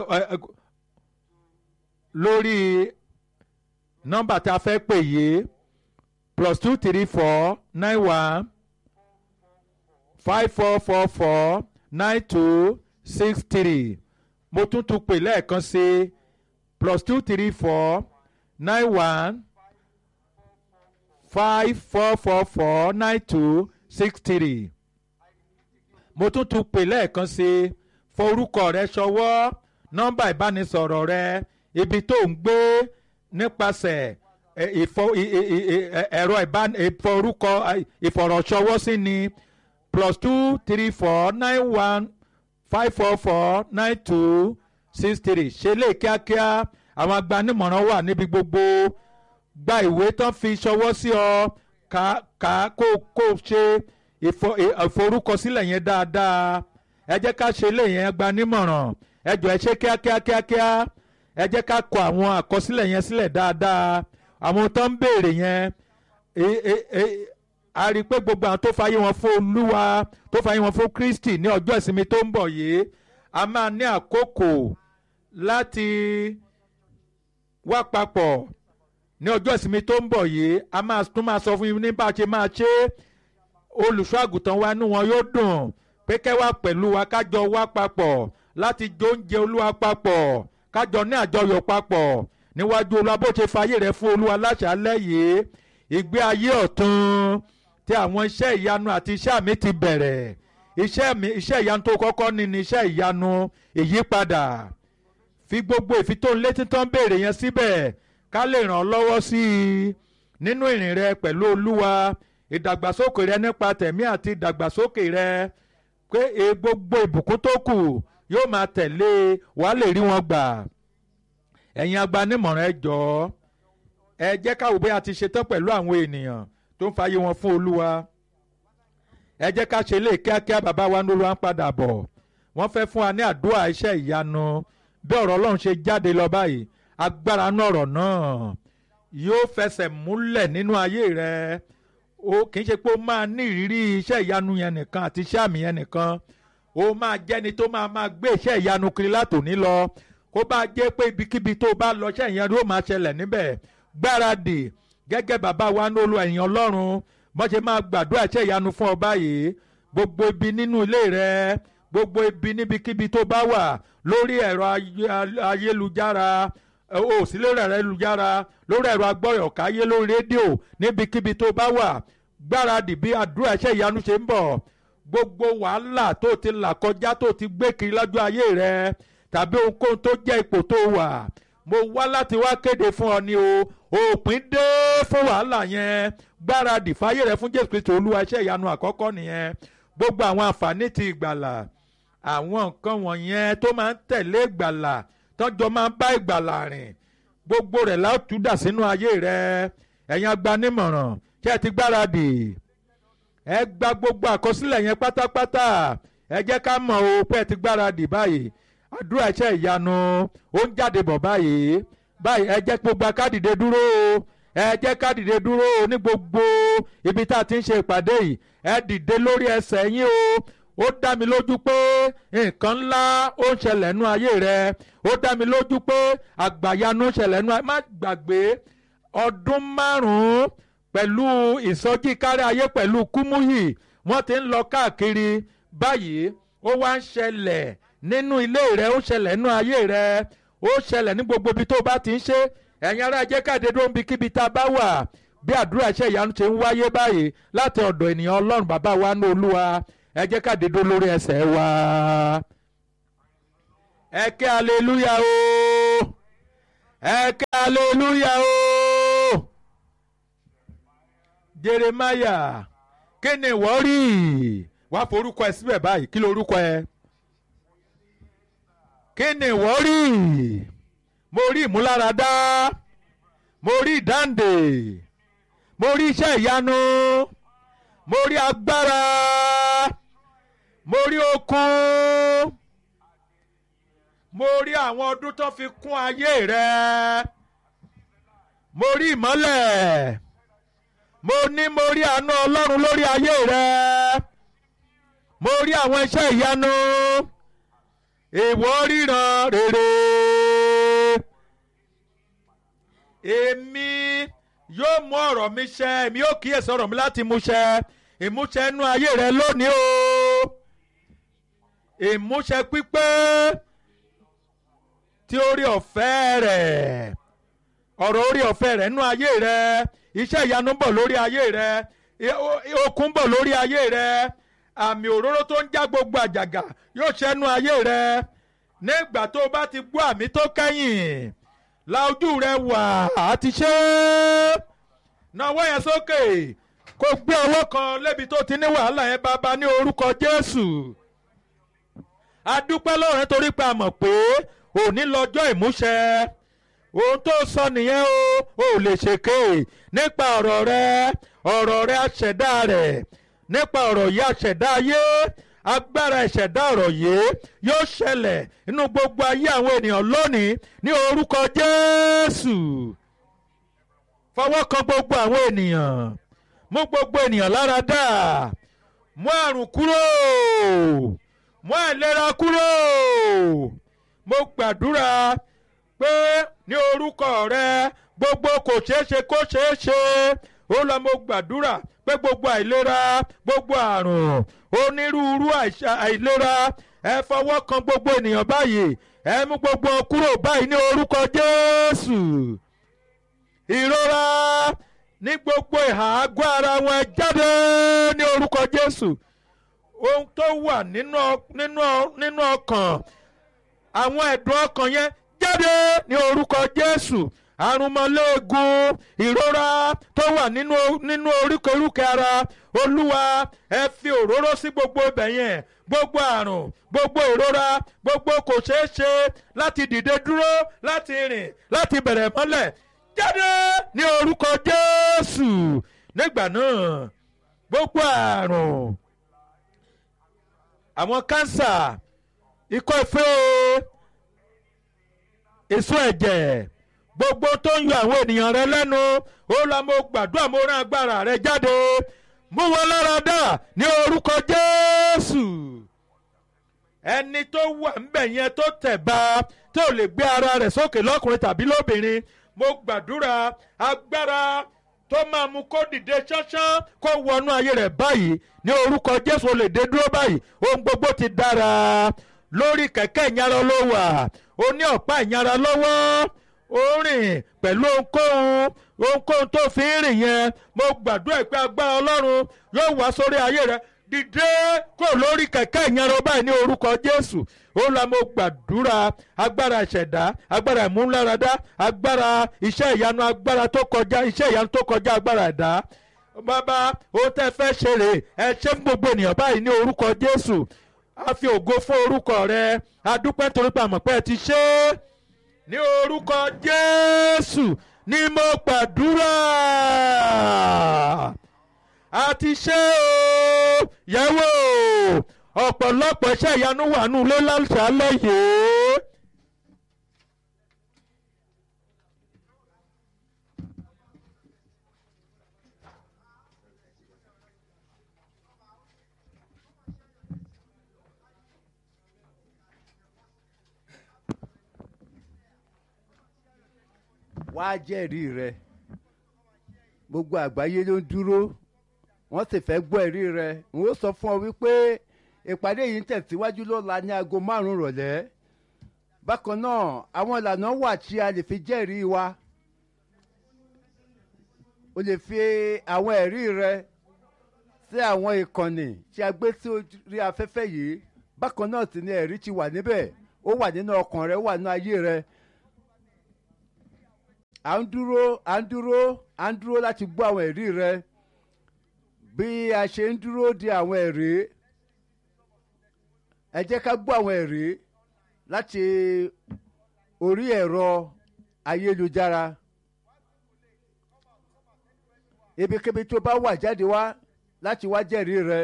lórí nọ́mbà tá a fẹ́ pè yìí +234 91 5444 9263 mo tún pè lẹ́ẹ̀kan sí +234 91 5444 9263 mo tún pè lẹ́ẹ̀kan sí forúkọ rẹ ṣọwọ́ nọ́mbà ìbánisọ̀rọ̀ rẹ ibi tó ń gbé nípasẹ̀ ẹ̀rọ ìforúkọ ìfọ̀rọ̀ṣọwọ́ sí ni +234 91 544 9263 ṣe lè kíákíá àwọn agbanimọ̀ràn wà níbi gbogbo gba ìwé tán fi ṣọwọ́ sí ọ ká kó ṣe ìforúkọsílẹ̀ yẹn dáadáa ẹ jẹ́ ká ṣe lè yẹn agbanimọ̀ràn ẹ jọ̀ọ́ ẹ ṣe kíákíá ẹ jẹ́ ká kọ àwọn àkọsílẹ̀ yẹn sílẹ̀ dáadáa àwọn tó ń béèrè yẹn a rí i pé gbogbo àwọn tó fayé wọn fún olúwa tó fayé wọn fún Kristi ní ọjọ́ ìsinmi tó ń bọ̀ yìí a máa ní àkókò láti wá papọ̀ ní ọjọ́ ìsinmi tó ń bọ̀ yìí a máa tún máa sọ fún yín ní bá a ṣe máa ṣe olùṣọ́ àgùntàn wa inú wọn yóò dùn pé kẹ́ wá pẹ̀lú wa kájọ wá papọ̀ láti jẹ oúnjẹ olúwa papọ̀ kájọ ní àjọyọ̀ papọ̀ níwájú olúwa bó ṣe fayé rẹ̀ fún olúwa láṣálẹ́ yìí ìgbé ayé ọ̀tun tí àwọn iṣẹ́ ìyanu àti iṣẹ́ àmì ti bẹ̀rẹ̀ iṣẹ́ ìyanu tó kọ́kọ́ ní iṣẹ́ ìyanu ìyípadà fi gbogbo ìfitónilétí tán béèrè yẹn síbẹ̀ ká lè ràn ọ́ lọ́wọ́ sí i nínú ìrìn rẹ pẹ̀lú olúwa ìdàgbàsókè rẹ nípa tẹ̀mí àti ìdàgbàsókè rẹ pé gbogbo ìbùkún tó kù yóò máa tẹ̀lé wàá lè rí wọn gbà ẹ̀yin agbanimọ̀ràn ẹ jọ̀ọ́ ẹ jẹ́ ká wò bí a ti ṣetán pẹ̀lú àwọn ènìyàn tó ń fàyè wọn fún olúwa ẹ jẹ́ ká ṣe lè kíákíá bàbá wa ní olúwa ń padà bọ̀ wọ́n fẹ́ fún wa ní àdúrà iṣẹ́ ìyanu bí ọ̀rọ̀ ọlọ́run ṣe jáde lọ báyìí agbára náà ọ̀rọ̀ náà yóò fẹsẹ̀ múlẹ̀ nínú ayé rẹ o kì í ṣe pé ó máa ní ìrírí iṣẹ́ ìyanu yẹn nìkan àti iṣẹ́ àmì yẹn nìkan ó máa jẹ́ni tó máa gbé iṣẹ́ ìyanu kiri látòní lọ kó bá jẹ́ pé ibikíbi tó bá lọ iṣẹ́ ìyanu yóò máa ṣẹlẹ̀ níbẹ̀ gbáradì gẹ́gẹ́ bàbá wa ní olú ẹ̀yìn ọlọ́run bọ́n ṣe máa gbàdúrà iṣẹ́ ìyanu fún ọ báyìí gbogbo ibi nínú ilé rẹ gbogbo ibi níbikíbi tó bá wà lórí ẹ̀rọ ayélujára o sí lórí ẹ̀rọ ayélujára lórí ẹ̀rọ agbọ́yọ̀káyé lórí rédíò níbikíbi tó bá wà gbáradì bí àdúrà iṣẹ́ ìyanu ṣe ń bọ̀ gbogbo wàhálà tó ti là kọjá tó ti gbé kiri lọ́jọ́ ayé rẹ tàbí ohunkóhun tó jẹ́ ipò tó wà mo wá láti wá kéde fún ọ ní o òpin dé fún wàhálà yẹn gbáradì fáyé rẹ fún Jésù Kristi olúwa iṣẹ́ ìyanu àkọ́kọ́ nìyẹn gbogbo àwọn àǹfààní ti ìgbàlà àwọn nǹkan wọ̀nyẹn tó máa ń tẹ̀lé ìgbàlà tọ́jọ́ máa ń bá ìgbàlà rìn gbogbo rẹ̀ látúndà sínú ayé rẹ ẹ̀yin agbanimọ̀ràn ṣé ẹ ti gbáradì ẹ gba gbogbo àkọsílẹ̀ yẹn pátápátá ẹ jẹ́ ká mọ̀ o pé ẹ ti gbáradì báyìí àdúrà iṣẹ́ ìyanu ó ń jáde bọ̀ báyìí ẹ jẹ́ gbogbo ká dìde dúró o ẹ jẹ́ ká dìde dúró o ní gbogbo ibi tá a ti ń ṣe ìpàdé yìí ẹ dìde lórí ẹsẹ̀ yín ó dá mi lójú pé nǹkan ńlá ó ń ṣẹlẹ̀ nú ayé rẹ ó dá mi lójú pé àgbàyanu ń ṣẹlẹ̀ nú ayé má gbàgbé ọdún 5 pẹ̀lú ìsọjí kárí ayé pẹ̀lú Kúmúyì wọ́n ti ń lọ káàkiri báyìí ó wá ń ṣẹlẹ̀ nínú ilé rẹ ó ṣẹlẹ̀ nínú ayé rẹ ó ṣẹlẹ̀ ní gbogbo ibi tó bá ti ń ṣe ẹ̀yin ará jẹ́ káde dúró níbi kíbi tá a bá wà bí àdúrà iṣẹ́ ìyanu ṣe ń wáyé báyìí láti ọ̀dọ̀ ènìyàn ọlọ́run bàbá wa ní olúwa ẹ jẹ́ káde dúró lórí ẹsẹ̀ wa ẹ ké aleluya o ẹ ké aleluya o. Jeremiah kí ni ìwọ rí wá forúkọ ẹ síbẹ̀ báyìí kí lorúkọ ẹ kí ni ìwọ rí mo rí ìmúláradá mo rí ìdáǹdè mo rí iṣẹ́ ìyanu mo rí agbára mo rí okun mo rí àwọn ọdún tó fi kún ayé rẹ mo rí ìmọ́lẹ̀ mo rí àánú Ọlọ́run lórí ayé rẹ mo rí àwọn iṣẹ́ ìyanu ìwọ ríran rere èmi yóò mú ọ̀rọ̀ mi ṣẹ èmi yóò kíyèsí ọ̀rọ̀ mi láti mú ṣẹ ìmúṣẹ inú ayé rẹ lónìí o ìmúṣẹ pípé tí orí ọ̀fẹ́ rẹ̀ ọ̀rọ̀ orí ọ̀fẹ́ rẹ̀ nínú ayé rẹ iṣẹ́ ìyanu bọ̀ lórí ayé rẹ okun bọ̀ lórí ayé rẹ àmì òróró tó ń já gbogbo àjàgà yóò ṣẹ́nu ayé rẹ nígbà tó o bá ti gbọ́ àmì tó kẹ́yìn la ojú rẹ wà á ti ṣe é náwó yẹn sókè kó gbé ọwọ́ kan lébi tó ti ní wàhálà yẹn bàbá ní orúkọ Jésù a dúpẹ́ lọ́wọ́ rẹ torí pé a mọ̀ pé òní lọ́jọ́ ìmúṣẹ ohun tó sọ nìyẹn o ò lè ṣèké nípa ọ̀rọ̀ rẹ aṣẹ̀dá rẹ̀ nípa ọ̀rọ̀ yìí aṣẹ̀dá ayé agbára ìṣẹ̀dá ọ̀rọ̀ yìí yóò ṣẹlẹ̀ nínú gbogbo ayé àwọn ènìyàn lónìí ní orúkọ Jésù fọwọ́ kan gbogbo àwọn ènìyàn mú gbogbo ènìyàn lára dá mú àrùn kúrò mú àìlera kúrò mo gbàdúrà pé ní orúkọ rẹ gbogbo kò ṣeé ṣe kó ṣeé ṣe ó lọ mo gbàdúrà pé gbogbo àìlera gbogbo àrùn onírúurú àìlera ẹ fọwọ́ kan gbogbo ènìyàn báyìí ẹ mú gbogbo kúrò báyìí ní orúkọ Jésù ìrora ní gbogbo ìhà àgọ́ ara wọn jáde ní orúkọ Jésù ohun tó wà nínú ọkàn àwọn ẹ̀dùn ọkàn yẹn jáde ní orúkọ Jésù àrùnmọ́lẹ́gùn ìrora tó wà nínú oríkèéríkèé ara Olúwa ẹ fi òróró sí gbogbo ibẹ̀ yẹn gbogbo àrùn gbogbo ìrora gbogbo kò ṣeé ṣe láti dìde dúró láti rìn láti bẹ̀rẹ̀ mọ́lẹ̀ jáde ní orúkọ Jésù nígbà náà gbogbo àrùn àwọn kánsà ikọ́ ife èso ẹ̀jẹ̀ gbogbo tó ń yọ àwọn ènìyàn rẹ lẹ́nu ó lọ mo gbàdúrà mo rán agbára rẹ jáde mú wọn lára dá ní orúkọ Jésù ẹni tó wà ńbẹ̀ yẹn tó tẹ̀ bá tó lè gbé ara rẹ̀ sókè lọ́kùnrin tàbí lóbìnrin mo gbàdúrà agbára tó máa mú kó dìde ṣánṣán kó wọnú ayé rẹ̀ báyìí ní orúkọ Jésù ó lè dé dúró báyìí ohun gbogbo ti dára lórí kẹ̀kẹ́ ìyára ló wà ó ní ọ̀pá ìyára lọ́wọ́ ó rìn pẹ̀lú ohunkóhun tó fi ń rìn yẹn mo gbàdúrà pé agbára Ọlọ́run yóò wá sórí ayé rẹ dìde kó lórí kẹ̀kẹ́ ìyára báyìí ní orúkọ Jésù ó la mo gbàdúrà agbára ìṣẹ̀dá agbára ìmúláradá agbára iṣẹ́ ìyanu agbára tó kọjá iṣẹ́ ìyanu tó kọjá agbára ẹ̀dá bàbá ohun tẹ́ fẹ́ ṣe rè ẹ ṣe fún gbogbo ènìyàn báyìí ní orúkọ Jésù a fi ògo fún orúkọ rẹ a dúpẹ́ torí pé àmọ̀ pé ẹ ti ṣe é ní orúkọ Jésù ni mo gbàdúrà a ti ṣe o yẹ̀wò ọ̀pọ̀lọpọ̀ iṣẹ́ ìyanu wà nù lé lálẹ́ yìí. wá jẹ́rìí rẹ gbogbo àgbáyé ló ń dúró wọ́n sì fẹ́ gbọ́ ẹ̀rí rẹ n ó sọ fún ọ wípé ìpàdé yìí ń tẹ̀síwájú lọ́la ní aago 5 ìrọ̀lẹ́ bákan náà àwọn ìlànà wà tí a lè fi jẹ́rìí wa o lè fi àwọn ẹ̀rí rẹ sí àwọn ìkànnì tí a gbé sí orí afẹ́fẹ́ yìí bákan náà sì ni ẹ̀rí ti wà níbẹ̀ ó wà nínú ọkàn rẹ, ó wà nínú ayé rẹ. à ń dúró láti gbọ́ àwọn ẹ̀rí rẹ. bí a ṣe ń dúró de àwọn ẹ̀rí, ẹ jẹ́ ká gbọ́ àwọn ẹ̀rí láti orí ẹ̀rọ ayélujára. ibikíbi tó bá wà, jáde wá láti wá jẹ́rìí rẹ.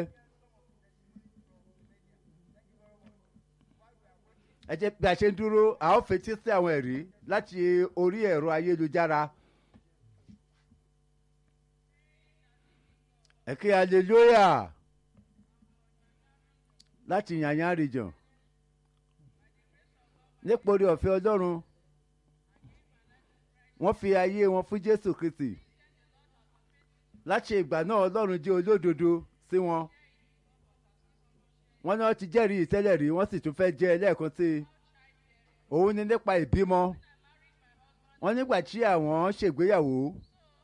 ẹ jẹ́ bí a ṣe ń dúró, a ó fetí sí àwọn ẹ̀rí láti orí ẹ̀rọ ayélujára. ẹ kí hallelujah láti Yanyan region. nípa oore ọ̀fẹ́ Ọlọ́run, wọ́n fi ayé wọn fún Jésù Kristi. láti ìgbà náà Ọlọ́run jẹ́ olódodo sí wọn. wọ́n náà ti jẹ́rìí tẹ́lẹ̀ rí, wọ́n sì tún fẹ́ jẹ́ lẹ́ẹ̀kan sí i. òun ni nípa ìbímọ. wọ́n nígbà tí àwọn ṣègbéyàwó,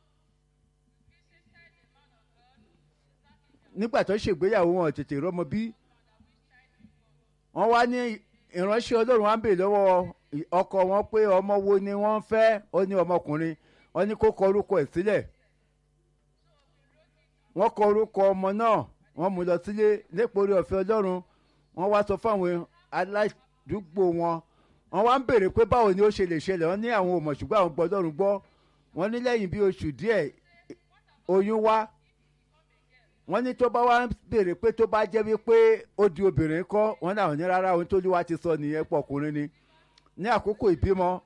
nígbà tó ṣègbéyàwó wọn tètè rọ́mọ bí. wọ́n wá ní ìránṣẹ́ Ọlọ́run wá ń bèèrè lọ́wọ́ ọkọ wọn pé ọmọ wo ni wọ́n fẹ́. ó ní ọmọkùnrin. wọ́n ní kó kọ orúkọ ẹ̀ sílẹ̀. wọ́n kọ orúkọ ọmọ náà, wọ́n mú lọ sílé. nípa oore ọ̀fẹ́ Ọlọ́run, wọ́n wá sọ fáwọn aládùúgbò wọn. wọ́n wá ń béèrè pé báwo ni ó ṣe lè ṣẹlẹ̀. wọ́n ní àwọn ò mọ̀, ṣùgbọ́n àwọn gbọ́ Ọlọ́run gbọ́. wọ́n ní lẹ́yìn bí oṣù díẹ̀ oyún wá. wọ́n ní tó bá wá ń béèrè pé tó bá jẹ́ wípé ó di obìnrin kọ́. wọ́n náà ní rárá, ohun tó Olúwa ti sọ nìyẹn, pọ̀ ọkùnrin ni. ní àkókò ìbímọ,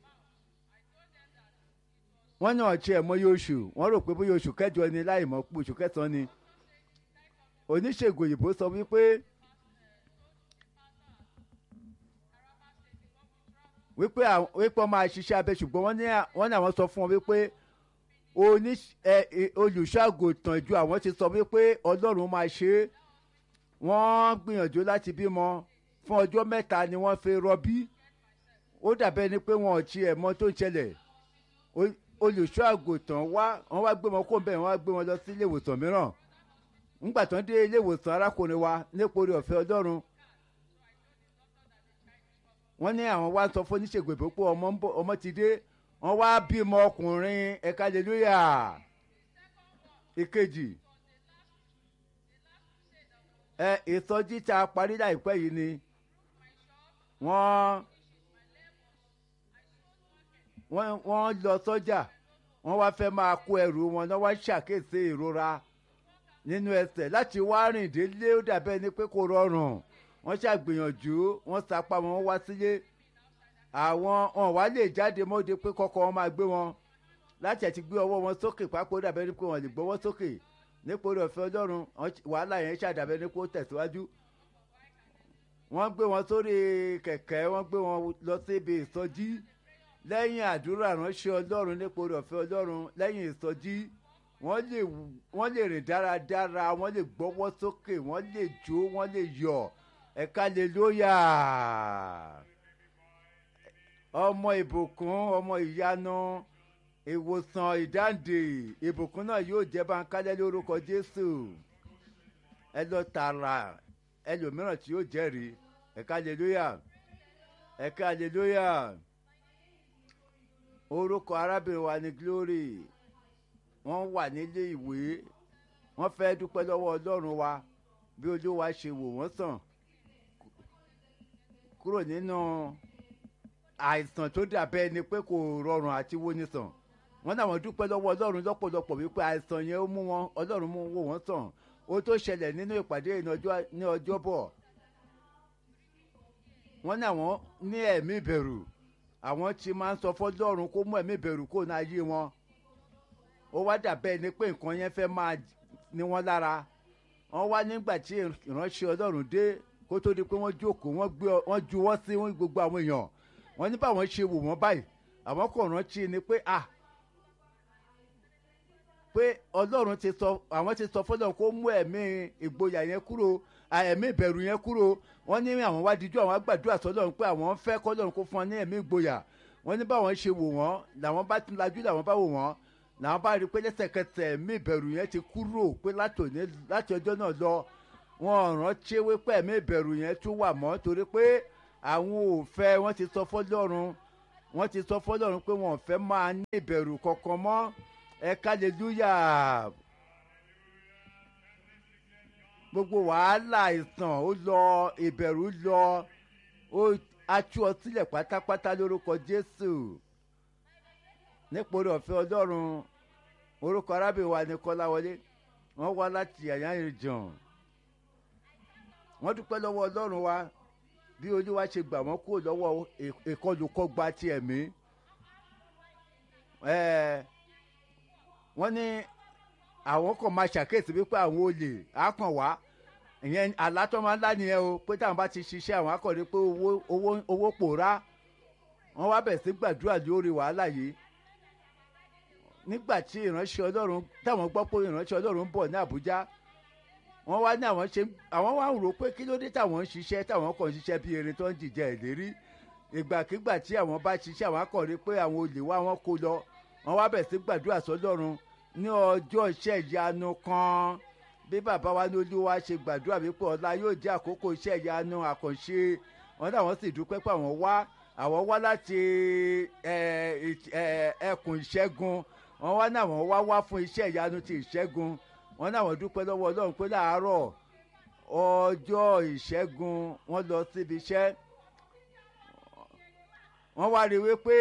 wọ́n náà tiẹ̀ mọyé oṣù. wọ́n rò pé bóyá oṣù kẹjọ ni, láì mọ̀ pé oṣù kẹsàn-án ni. oníṣègùn òyìnbó sọ wípé wọ́n máa ṣiṣẹ́ abẹ, ṣùgbọ́n wọ́n ní àwọn sọ fún wọn wípé olùṣọ́àgùntàn ìjọ àwọn ti sọ wípé Ọlọ́run máa ṣe é. wọ́n gbìyànjú láti bímọ fún ọjọ́ 3 ni wọ́n fi rọbí. ó dàbẹ́ ni pé wọn ò tiẹ̀ mọ̀ tó ń ṣẹlẹ̀. olùṣọ́àgùntàn wọ́n wá gbé wọn kó bẹ́ẹ̀, wọ́n wá gbé wọn lọ sí ilé ìwòsàn mìíràn. ńgbà tán dé ilé ìwòsàn, arákùnrin wa nípa oore ọ̀fẹ́ Ọlọ́run, wọ́n ní àwọn wá sọ fún oníṣègùn ìbò pé ọmọ ti dé. wọ́n wá bímọ ọkùnrin. ẹ̀ka hallelujah. ìkejì, ìsọjí tá a parí láìpẹ́ yìí ni wọ́n lọ sọ́jà. wọ́n wá fẹ́ máa kó ẹrù wọn náà, wá ṣàkíyèsí ìrora nínú ẹsẹ̀. láti wá rìn délé ó dàbẹ́ ni pé kò rọrùn. wọ́n ṣàgbìyànjú, wọ́n sapá wọn wá sílé. wọn wá lè jáde mọ́de pé kọ́kọ́ wọn máa gbé wọn. láti ẹ̀ ti gbé ọwọ́ wọn sókè, pápó dàbẹ́ ni pé wọ́n lè gbọ́wọ́ sókè. nípa oore ọ̀fẹ́ Ọlọ́run, wàhálà yẹn ṣàdàbẹ́ ní kó tẹ̀síwájú. wọ́n gbé wọn sórí kẹ̀kẹ́, wọ́n gbé wọn lọ síbi ìsọjí. lẹ́yìn àdúrà ránṣẹ́ Ọlọ́run, nípa oore ọ̀fẹ́ Ọlọ́run, lẹ́yìn ìsọjí wọ́n lè rìn dáradára, wọ́n lè gbọ́wọ́ sókè, wọ́n lè jó, wọ́n lè yọ̀. ẹ̀ka hallelujah. ọmọ ìbùkún, ọmọ ìyanu, ìwòsàn, ìdáǹdè, ìbùkún náà yóò jẹ́ báńkálẹ́ lórúkọ Jésù. ẹ lọ tààrà ẹlòmíràn tí yóò jẹ́rìí. ẹ̀ka hallelujah. ẹ̀ka hallelujah. orúkọ arábìnrin wa ni Glory. wọ́n wà nílé ìwé. wọ́n fẹ́ dúpẹ́ lọ́wọ́ Ọlọ́run wa bí Olúwa ṣe wò wọ́n sàn kúrò nínú àìsàn tó dàbẹ́ ni pé kò rọrùn àti wò ní sàn. wọ́n náà wọ́n dúpẹ́ lọ́wọ́ Ọlọ́run lọ́pọ̀lọpọ̀ wípé àìsàn yẹn ó mú wọn, Ọlọ́run mú wò wọ́n sàn. ó tó ṣẹlẹ̀ nínú ìpàdé ní Ọjọ́bọ̀. wọ́n náà wọ́n ní ẹ̀mí ìbẹ̀rù. àwọn tí máa ń sọ fọ́lọ́run kó mú ẹ̀mí ìbẹ̀rù kó náà yé wọn. ó wá dàbẹ́ ni pé nǹkan yẹn fẹ́ máa ní wọn lára. wọ́n wá nígbà tí ìránṣẹ́ Ọlọ́run dé, kó tó di pé wọ́n jókòó, wọ́n juwọ́ sí gbogbo àwọn èèyàn. wọ́n ní báwọn ṣe wò wọ́n báyìí, àwọn kò rántí ni pé pé Ọlọ́run ti sọ, àwọn ti sọ fọ́lọ́run kó mú ẹ̀mí ìgboyà yẹn kúrò, ẹ̀mí ìbẹ̀rù yẹn kúrò. wọ́n ní àwọn wá dijú, àwọn gbàdúrà sọ́lọ́run pé àwọn fẹ́ kọ́lọ́run kó fún wọn ní ẹ̀mí ìgboyà. wọ́n ní báwọn ṣe wò wọ́n, làwọn bá tún lajú, làwọn bá wò wọ́n, làwọn bá rí i pé lẹ́sẹ̀kẹsẹ̀ ẹ̀mí ìbẹ̀rù yẹn ti kúrò, pé láti ọjọ́ náà lọ wọn rántí wípé ẹ̀mí ìbẹ̀rù yẹn tún wà mọ́, torí pé àwọn ò fẹ́, wọ́n ti sọ fọ́lọ́run, wọ́n ti sọ fọ́lọ́run pé wọ́n ò fẹ́ máa ní ìbẹ̀rù kankan mọ́. Ẹ hallelujah. Gbogbo wàhálà ìtàn ó lọ, ìbẹ̀rù lọ, ó atú ọ sílẹ̀ pátápátá lórúkọ Jésù. Nípòrí ọ̀fẹ́ Ọlọ́run, orúkọ arábìnrin wa ní Kọ́láwọlé, wọ́n wá láti Àyànjàn. Wọ́n dúpẹ́ lọ́wọ́ Ọlọ́run wa bí Olúwa ṣe gbà wọ́n kúrò lọ́wọ́ ìkọlùkọgba ti ẹ̀mí. Wọ́n ní àwọn kan máa ṣàkíyèsí wípé àwọn olè á kàn wá, ìyẹn àlátọ́ máa ń lá nìyẹn o, pé táwọn bá ti ṣiṣẹ́ àwọn akọ̀rí pé owó pòórá. Wọ́n wá bẹ̀rẹ̀ sí gbàdúrà lórí wàhálà yìí. Nígbà tí ìránṣẹ́ Ọlọ́run, táwọn gbọ́ pé ìránṣẹ́ Ọlọ́run ń bọ̀ ní Àbújá, wọ́n wá ní àwọn wá ń rò pé kí ló dé táwọn ń ṣiṣẹ́, táwọn kàn ń ṣiṣẹ́ bí erin tó ń jìjẹ ìlérí. Ìgbàkigbà tí àwọn bá ṣiṣẹ́ àwọn akọ̀rí pé àwọn olè wá wọn kó lọ. Wọ́n wá bẹ̀rẹ̀ sí gbàdúrà sọ́lọ́run ní ọjọ́ iṣẹ́ ìyanu kan. Bí bàbá wa ní Olúwa ṣe gbàdúrà wípé ọ̀la yóò jẹ́ àkókò iṣẹ́ ìyanu àkànṣe. Wọ́n náà wọ́n sì dúpẹ́ pé àwọn wá láti ẹkùn ìṣẹ́gun. Wọ́n wá náà wọ́n wá fún iṣẹ́ ìyanu ti ìṣẹ́gun. Wọ́n náà wọ́n dúpẹ́ lọ́wọ́ Ọlọ́run pé láàárọ̀ ọjọ́ ìṣẹ́gun wọ́n lọ síbi iṣẹ́. Wọ́n wá rí wípé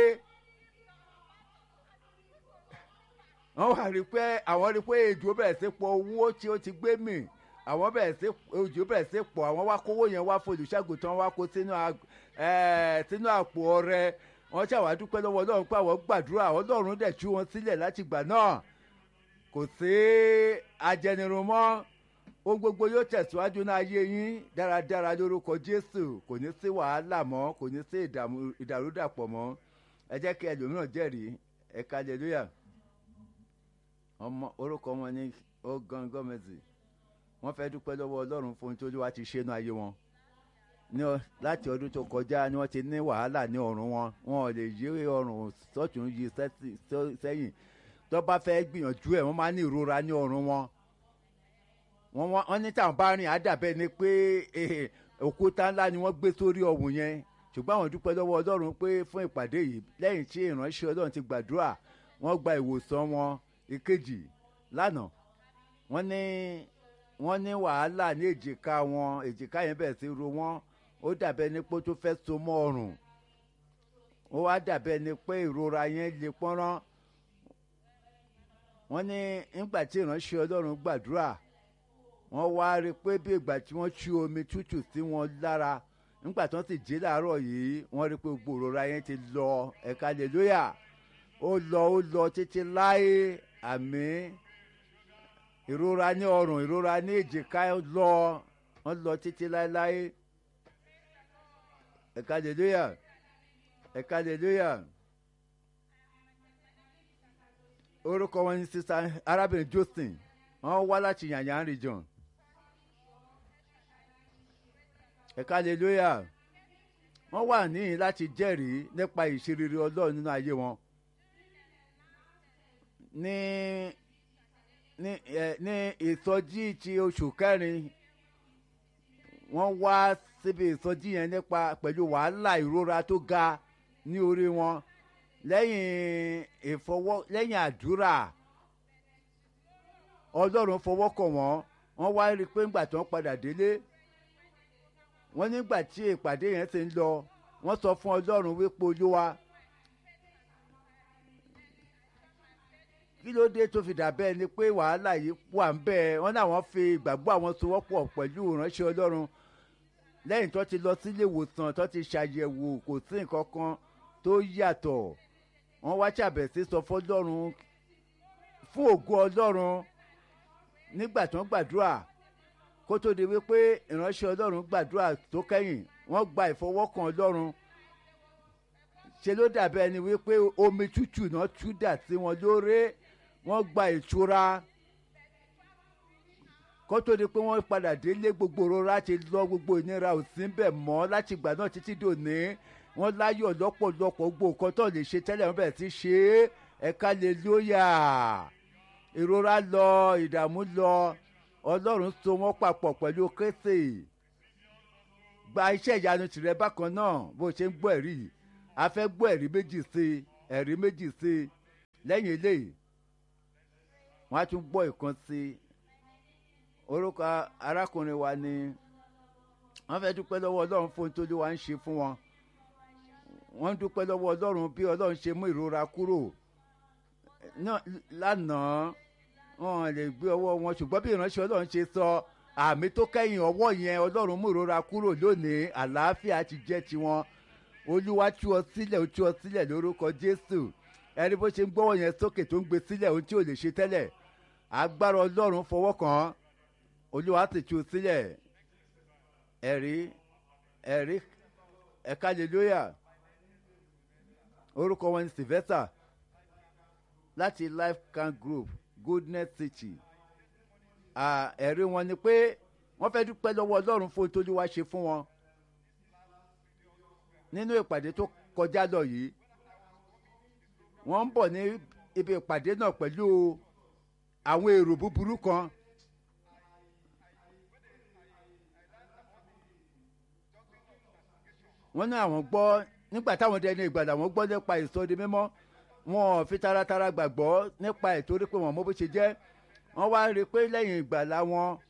àwọn rí pé ejò bẹ̀rẹ̀ sí pọ̀ owó tí ó ti gbé mì. Àwọn ejò bẹ̀rẹ̀ sí pọ̀, àwọn wá kówó yẹn wá fún olùṣàgùtàn, wá kó sínú àpò ọrẹ. Wọ́n ṣàwá dúpẹ́ lọ́wọ́ Ọlọ́run pé àwọn gbàdúrà, Ọlọ́run dẹ̀ tú wọn sílẹ̀ láti gbà náà. Kò sí ajẹnirun mọ́. Ohun gbogbo yóò tẹ̀síwájú ní ayé yín dáradára lórúkọ Jésù. Kò ní sí wàhálà mọ́, kò ní sí ìdàrúdàpọ̀ mọ́. Ẹ jẹ́ kí ẹlòmíràn jẹ́rìí. Ẹ hallelujah. Orúkọ wọn ní Ogan Gọ́mẹ̀sì. Wọ́n fẹ́ dúpẹ́ lọ́wọ́ Ọlọ́run fún ohun tí Olúwa ti ṣe ní ayé wọn. Láti ọdún tó kọjá ni wọ́n ti ní wàhálà ní ọrùn wọn. Wọn ò lè yí ọrùn sọ́tún yí sẹ́yìn. Tó bá fẹ́ gbìyànjú ẹ̀, wọ́n máa ní ìrora ní ọrùn wọn. Wọ́n ní táwọn bá rìn àdàbẹ́ ni pé òkúta ńlá ni wọ́n gbé sórí ọ̀hún yẹn. Ṣùgbọ́n àwọn dúpẹ́ lọ́wọ́ Ọlọ́run pé fún ìpàdé yìí, lẹ́yìn tí ìránṣẹ́ Ọlọ́run ti gbàdúrà, wọ́n gba ìwòsàn wọn. Ìkejì lánàá wọ́n ní wàhálà ní èjìká wọn. Èjìká yẹn bẹ̀rẹ̀ sí ro wọ́n. Ó dàbẹ́ ni pé tó fẹ́ so mọ́ ọrùn. Ó wá dàbẹ́ ni pé ìrora yẹn le pọ́nrán. Wọ́n ní nígbà tí ìránṣẹ́ Ọlọ́run gbàdúrà, wọ́n wá rí pé bí ìgbà tí wọ́n tú omi tútù sí wọn lára. Nígbà tí wọ́n sì jí láàárọ̀ yìí, wọ́n rí pé gbogbo ìrora yẹn ti lọ. Ẹ hallelujah. Ó lọ títí láé. Àmín. Ìrora ní ọrùn, ìrora ní èjìká wọ́n lọ títí láéláé. Ẹ hallelujah. Ẹ hallelujah. Orúkọ wọn ní sísá arábìnrin Justin. Wọ́n wá láti Yànyàn region. Ẹ hallelujah. Wọ́n wà níyìn láti jẹ́rìí nípa ìṣerere Ọlọ́run nínú ayé wọn. Ní ìsọjí ti oṣù kẹrin, wọ́n wá síbi ìsọjí yẹn pẹ̀lú wàhálà ìrora tó ga ní orí wọn. Lẹ́yìn àdúrà, Ọlọ́run fọwọ́ kàn wọ́n. Wọ́n wá rí i pé ńgbà tí wọ́n padà délé, wọ́n nígbà tí ìpàdé yẹn ti ń lọ, wọ́n sọ fún Ọlọ́run wípé Olúwa, kí ló dé tó fi dàbẹ́ ni pé wàhálà yìí wà ń bẹ́ẹ̀. Wọ́n náà wọ́n fi ìgbàgbọ́ àwọn sowọ́pọ̀ pẹ̀lú ìránṣẹ́ Ọlọ́run. Lẹ́yìn tó ti lọ sílé ìwòsàn, tó ti ṣàyẹ̀wò, kò sí nǹkan kan tó yàtọ̀. Wọ́n wá ṣàbẹ̀ sí sọ fún Ọlọ́run, fún ògo Ọlọ́run. Nígbà tí wọ́n gbàdúrà, kó tó di wípé ìránṣẹ́ Ọlọ́run gbàdúrà tó kẹ́yìn, wọ́n gba ìfọwọ́kàn Ọlọ́run. Ṣe ló dàbẹ́ ẹni wípé omi tútù náà tú dà sí wọn lórí. Wọ́n gba ìtura. Kó tó di pé wọ́n padà délé, gbogbo ìrora ti lọ, gbogbo ìnira ò sí bẹ̀ mọ́ láti ìgbà náà títí dòní. Wọ́n láyọ̀ lọ́pọ̀lọpọ̀, gbogbo nǹkan tó lè ṣe tẹ́lẹ̀ wọ́n bẹ̀rẹ̀ sí ṣe é. Ẹ hallelujah. Ìrora lọ, ìdààmú lọ. Ọlọ́run so wọ́n papọ̀ pẹ̀lú Kristi. gba iṣẹ́ ìyanu tìrẹ bákan náà bó ṣe ń gbọ́ ẹ̀rí yìí a fẹ́ gbọ́ ẹ̀rí méjì sí i ẹ̀rí méjì sí i lẹ́yìn eléyìí wọ́n á tún gbọ́ ìkan sí i orúkọ arákùnrin wa ni wọ́n fẹ́ dúpẹ́ lọ́wọ́ ọlọ́run fún ohun tó Olúwa ń ṣe fún wọn wọ́n ń dúpẹ́ lọ́wọ́ ọlọ́run bí ọlọ́run ṣe mú ìrora kúrò lánàá wọn lè gbé ọwọ́ wọn ṣùgbọ́n bí ìránṣẹ́ ọlọ́run ṣe sọ àmì tó kẹ́yìn ọwọ́ yẹn ọlọ́run mú ìrora kúrò lónìí àlàáfíà ti jẹ́ tiwọn Olúwa tú ọ sílẹ̀ ó tú ọ sílẹ̀ lórúkọ Jésù ẹni bó ṣe ń gbọ́wọ́ yẹn sókè tó ń gbé sílẹ̀ ohun tí ò lè ṣe tẹ́lẹ̀ agbára ọlọ́run fọwọ́ kàn án Olúwa sì tú sílẹ̀ ẹ̀rí ẹ̀ka hallelujah orúkọ wọn ni Sylvester láti Life Camp Group Goodness City ẹ̀rí wọn ni pé wọ́n fẹ́ dúpẹ́ lọ́wọ́ ọlọ́run fún ohun tó Olúwa ṣe fún wọn nínú ìpàdé tó kọjá lọ yìí wọ́n ń bọ̀ ní ibi ìpàdé náà pẹ̀lú àwọn èrò búburú kan wọ́n ní àwọn gbọ́ nígbà táwọn dẹni ìgbàlà wọ́n gbọ́ nípa ìsọdi mímọ́ wọn ò fi taratara gbàgbọ́ nípa ẹ̀ torí pé wọ́n mọ̀ bó ṣe jẹ́ wọ́n wá rí i pé lẹ́yìn ìgbàlà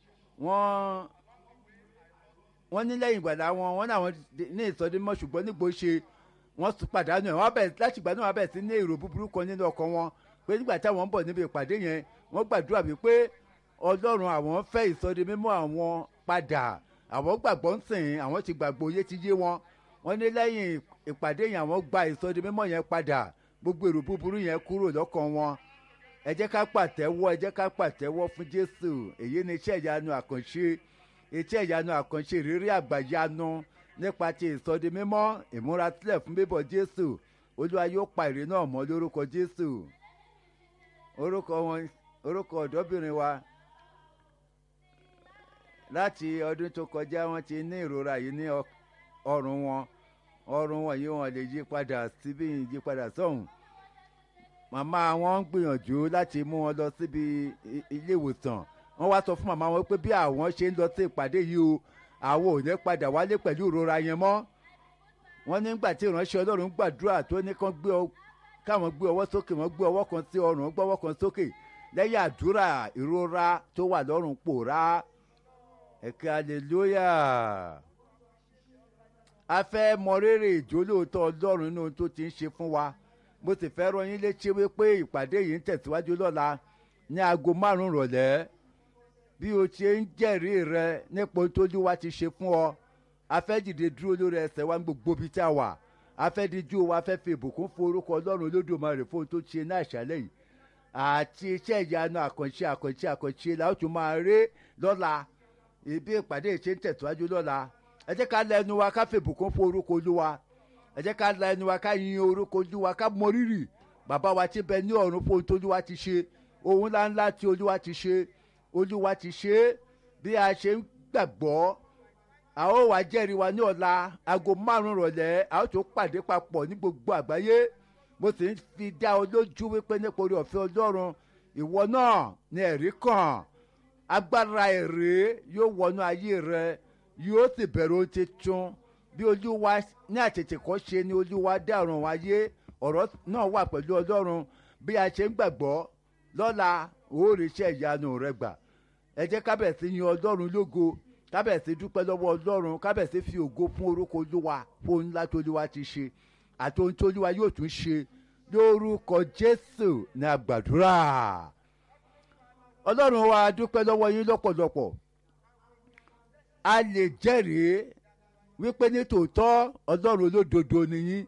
wọ́n ní lẹ́yìn ìgbàlà wọ́n náà ní ìsọdi mímọ́ ṣùgbọ́n nígbò ṣe wọ́n tún pàdánù ẹ̀ wọ́n bẹ̀rẹ̀ láti ìgbà náà wọ́n bẹ̀rẹ̀ sí ní èrò búburú kan nínú ọkàn wọn pé nígbà táwọn ń bọ̀ níbi ìpàdé yẹn wọ́n gbàdúrà wípé ọlọ́run àwọn fẹ́ ìsọdi mímọ́ àwọn padà àwọn gbàgbọ́ ń sìn àwọn ti gbàgbọ́ oyé ti yé wọn wọ́n ní lẹ́yìn ìpàdé yẹn àwọn gba ìsọdi mímọ́ yẹn padà gbogbo èrò búburú yẹn kúrò lọ́kàn wọn ẹ jẹ́ ká pàtẹ́wọ́ fún Jésù èyí ni iṣẹ́ ìyanu àkànṣe ìrírí àgbàyanu nípa ti ìsọdi mímọ́ ìmúrasílẹ̀ fún bíbọ̀ Jésù Olúwa yóò pa ère náà mọ́ lórúkọ Jésù orúkọ ọ̀dọ́bìnrin wa láti ọdún tó kọjá wọ́n ti ní ìrora yìí ní ọrùn wọn yìí wọ́n lè yí padà síbí yí padà sọ́hùn màmá wọn ń gbìyànjú láti mú wọn lọ síbi ilé ìwòsàn wọ́n wá sọ fún màmá wọn pé bí àwọn ṣe ń lọ sí ìpàdé yìí o àwọn ò ní padà wálé pẹ̀lú ìrora yẹn mọ́ wọ́n nígbà tí ìránṣẹ́ Ọlọ́run gbàdúrà tó ní káwọn gbé ọwọ́ sókè wọ́n gbé ọwọ́ kan sí ọrùn wọ́n gbé ọwọ́ kan sókè lẹ́yìn àdúrà ìrora tó wà lọ́rùn pòórá ẹ̀ka hallelujah a fẹ́ mọ rírì ìjólóòtọ́ Ọlọ́run nínú tó ti ń ṣe fún wa mo sì fẹ́ rán yín létí wípé ìpàdé yìí ń tẹ̀síwájú lọ́la ní aago 5 ìrọ̀lẹ́ bí o ṣe ń jẹ́rìí rẹ nípa ohun tó Olúwa ti ṣe fún ọ a fẹ́ dìde dúró lórí ẹsẹ̀ wa ní gbogbo ibi tí a wà a fẹ́ díjú wa fẹ́ fi ìbùkún fún orúkọ Ọlọ́run Olódùmarè fún ohun tó ṣe ní àṣálẹ́ yìí àti iṣẹ́ ìyanu àkànṣe la ó tún máa rí lọ́la ibi ìpàdé yìí ṣe ń tẹ̀síwájú lọ́la ẹ jẹ́ ká la ẹnu wa ká fi ìbùkún fún orúkọ Olúwa ẹ jẹ́ ká la ẹnu wa ká yin orúkọ Olúwa ká mọ rírì bàbá wa tí bẹ ní ọ̀run fún ohun tó Olúwa ti ṣe ohun ńláńlá tí Olúwa ti ṣe bí a ṣe ń gbàgbọ́ a ó wá jẹ́rìí wa ní ọ̀la aago 5 ìrọ̀lẹ́ a ó tún pàdé papọ̀ ní gbogbo àgbáyé mo sì ń fi dá ọ lójú wípé nípa oore ọ̀fẹ́ Ọlọ́run ìwọ náà ní ẹ̀rí kan agbára èrè yóò wọnú ayé rẹ yóò sì bẹ̀rẹ̀ ohun tuntun bí Olúwa ní àtètèkọ́ṣe ni Olúwa dá ọ̀run ayé ọ̀rọ̀ náà wà pẹ̀lú Ọlọ́run bí a ṣe ń gbàgbọ́ lọ́la ó rí iṣẹ́ ìyanu rẹ gbà ẹ jẹ́ ká bẹ̀rẹ̀ sí yin Ọlọ́run lógo ká bẹ̀rẹ̀ sí dúpẹ́ lọ́wọ́ Ọlọ́run ká bẹ̀rẹ̀ sí fi ògo fún orúkọ Olúwa fún ohun ńlá tó Olúwa ti ṣe àti ohun tó Olúwa yóò tún ṣe lórúkọ Jésù ní àgbàdúrà Ọlọ́run wa dúpẹ́ lọ́wọ́ yín lọ́pọ̀lọpọ̀ a lè jẹ́rìí wípé ní tòótọ́ Ọlọ́run olódodo ni yín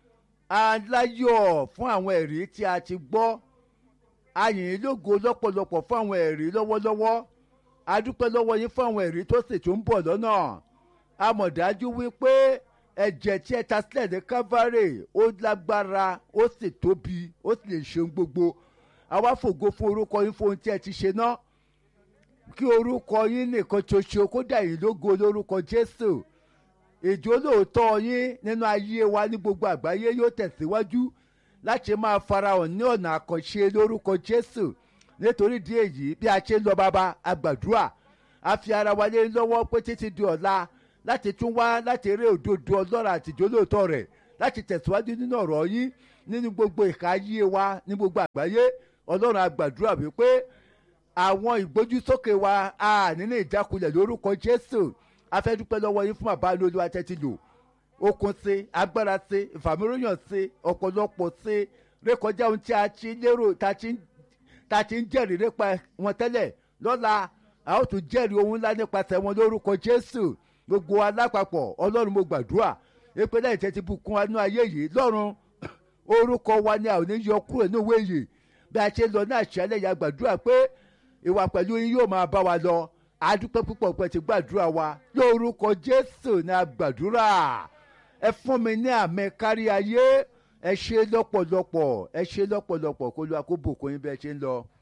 aláyọ̀ fún àwọn ẹ̀rí tí a ti gbọ́ a yìn yín lógo lọ́pọ̀lọpọ̀ fún àwọn ẹ̀rí lọ́wọ́lọ́wọ́ a dúpẹ́ lọ́wọ́ yín fún àwọn ẹ̀rí tó sì tún ń bọ̀ lọ́nà a mọ̀ dájú wípé ẹ̀jẹ̀ tí ẹ ta sílẹ̀ ní Calvary ó lágbára ó sì tóbi ó sì lè ṣe gbogbo àwa fògo fún orúkọ yín fún ohun tí ẹ ti ṣe náà kí orúkọ yín nìkan ṣoṣo kó dà yín lógo lórúkọ Jésù ìjólóòtọ́ yín nínú ayé wa ní gbogbo àgbáyé yóò tẹ̀síwájú láti máa farahàn ní ọ̀nà àkànṣe lórúkọ Jésù nítorí ìdí èyí bí a ṣe ń lọ bàbá àgbàdúrà a fi ara wa lé lọ́wọ́ pé títí di ọ̀la láti tún wá láti eré òdodo ọlọ́run àti ìjólóòtọ́ rẹ̀ láti tẹ̀síwájú nínú ọ̀rọ̀ yín nínú gbogbo ìka ayé wa ní gbogbo àgbáyé. Ọlọ́run a gbàdúrà wípé àwọn ìgbójúsókè wa nínú ìjákulẹ̀ lórúkọ Jésù. A fẹ́ dúpẹ́ lọ́wọ́ yín fún àbá lólu atẹ́tí lò okun sí agbára sí ìfàmìlóyàn sí ọ̀pọ̀lọpọ̀ sí rékọjá ohun tí a ti lérò ta ti ń jẹ́rìí nípa wọn tẹ́lẹ̀. Lọ́la a ó tún jẹ́rìí ohun ńlá nípasẹ̀ wọn lórúkọ Jésù. Gbogbo alápapọ̀ Ọlọ́run mo gbàdúrà èpè lẹ́yìn tẹ́ ti bùkún wa ní ayé yìí lọ́run orúkọ wa ni a ò ní yọ kúrò ní ìwé yìí. Bí a ṣe lọ ní àṣálẹ́ yà gbàdúrà pé ìwà pẹ̀lú yín yóò máa bá wa lọ. A dúpẹ́ púpọ̀ pé ti gbàdúrà wa lórúkọ Jésù ní a gbàdúrà. Ẹ fún mi ní àmì kárí ayé. Ẹ ṣé lọ́pọ̀lọpọ̀ kó lu àkóbò kó yín bí ẹ ṣe ń lọ.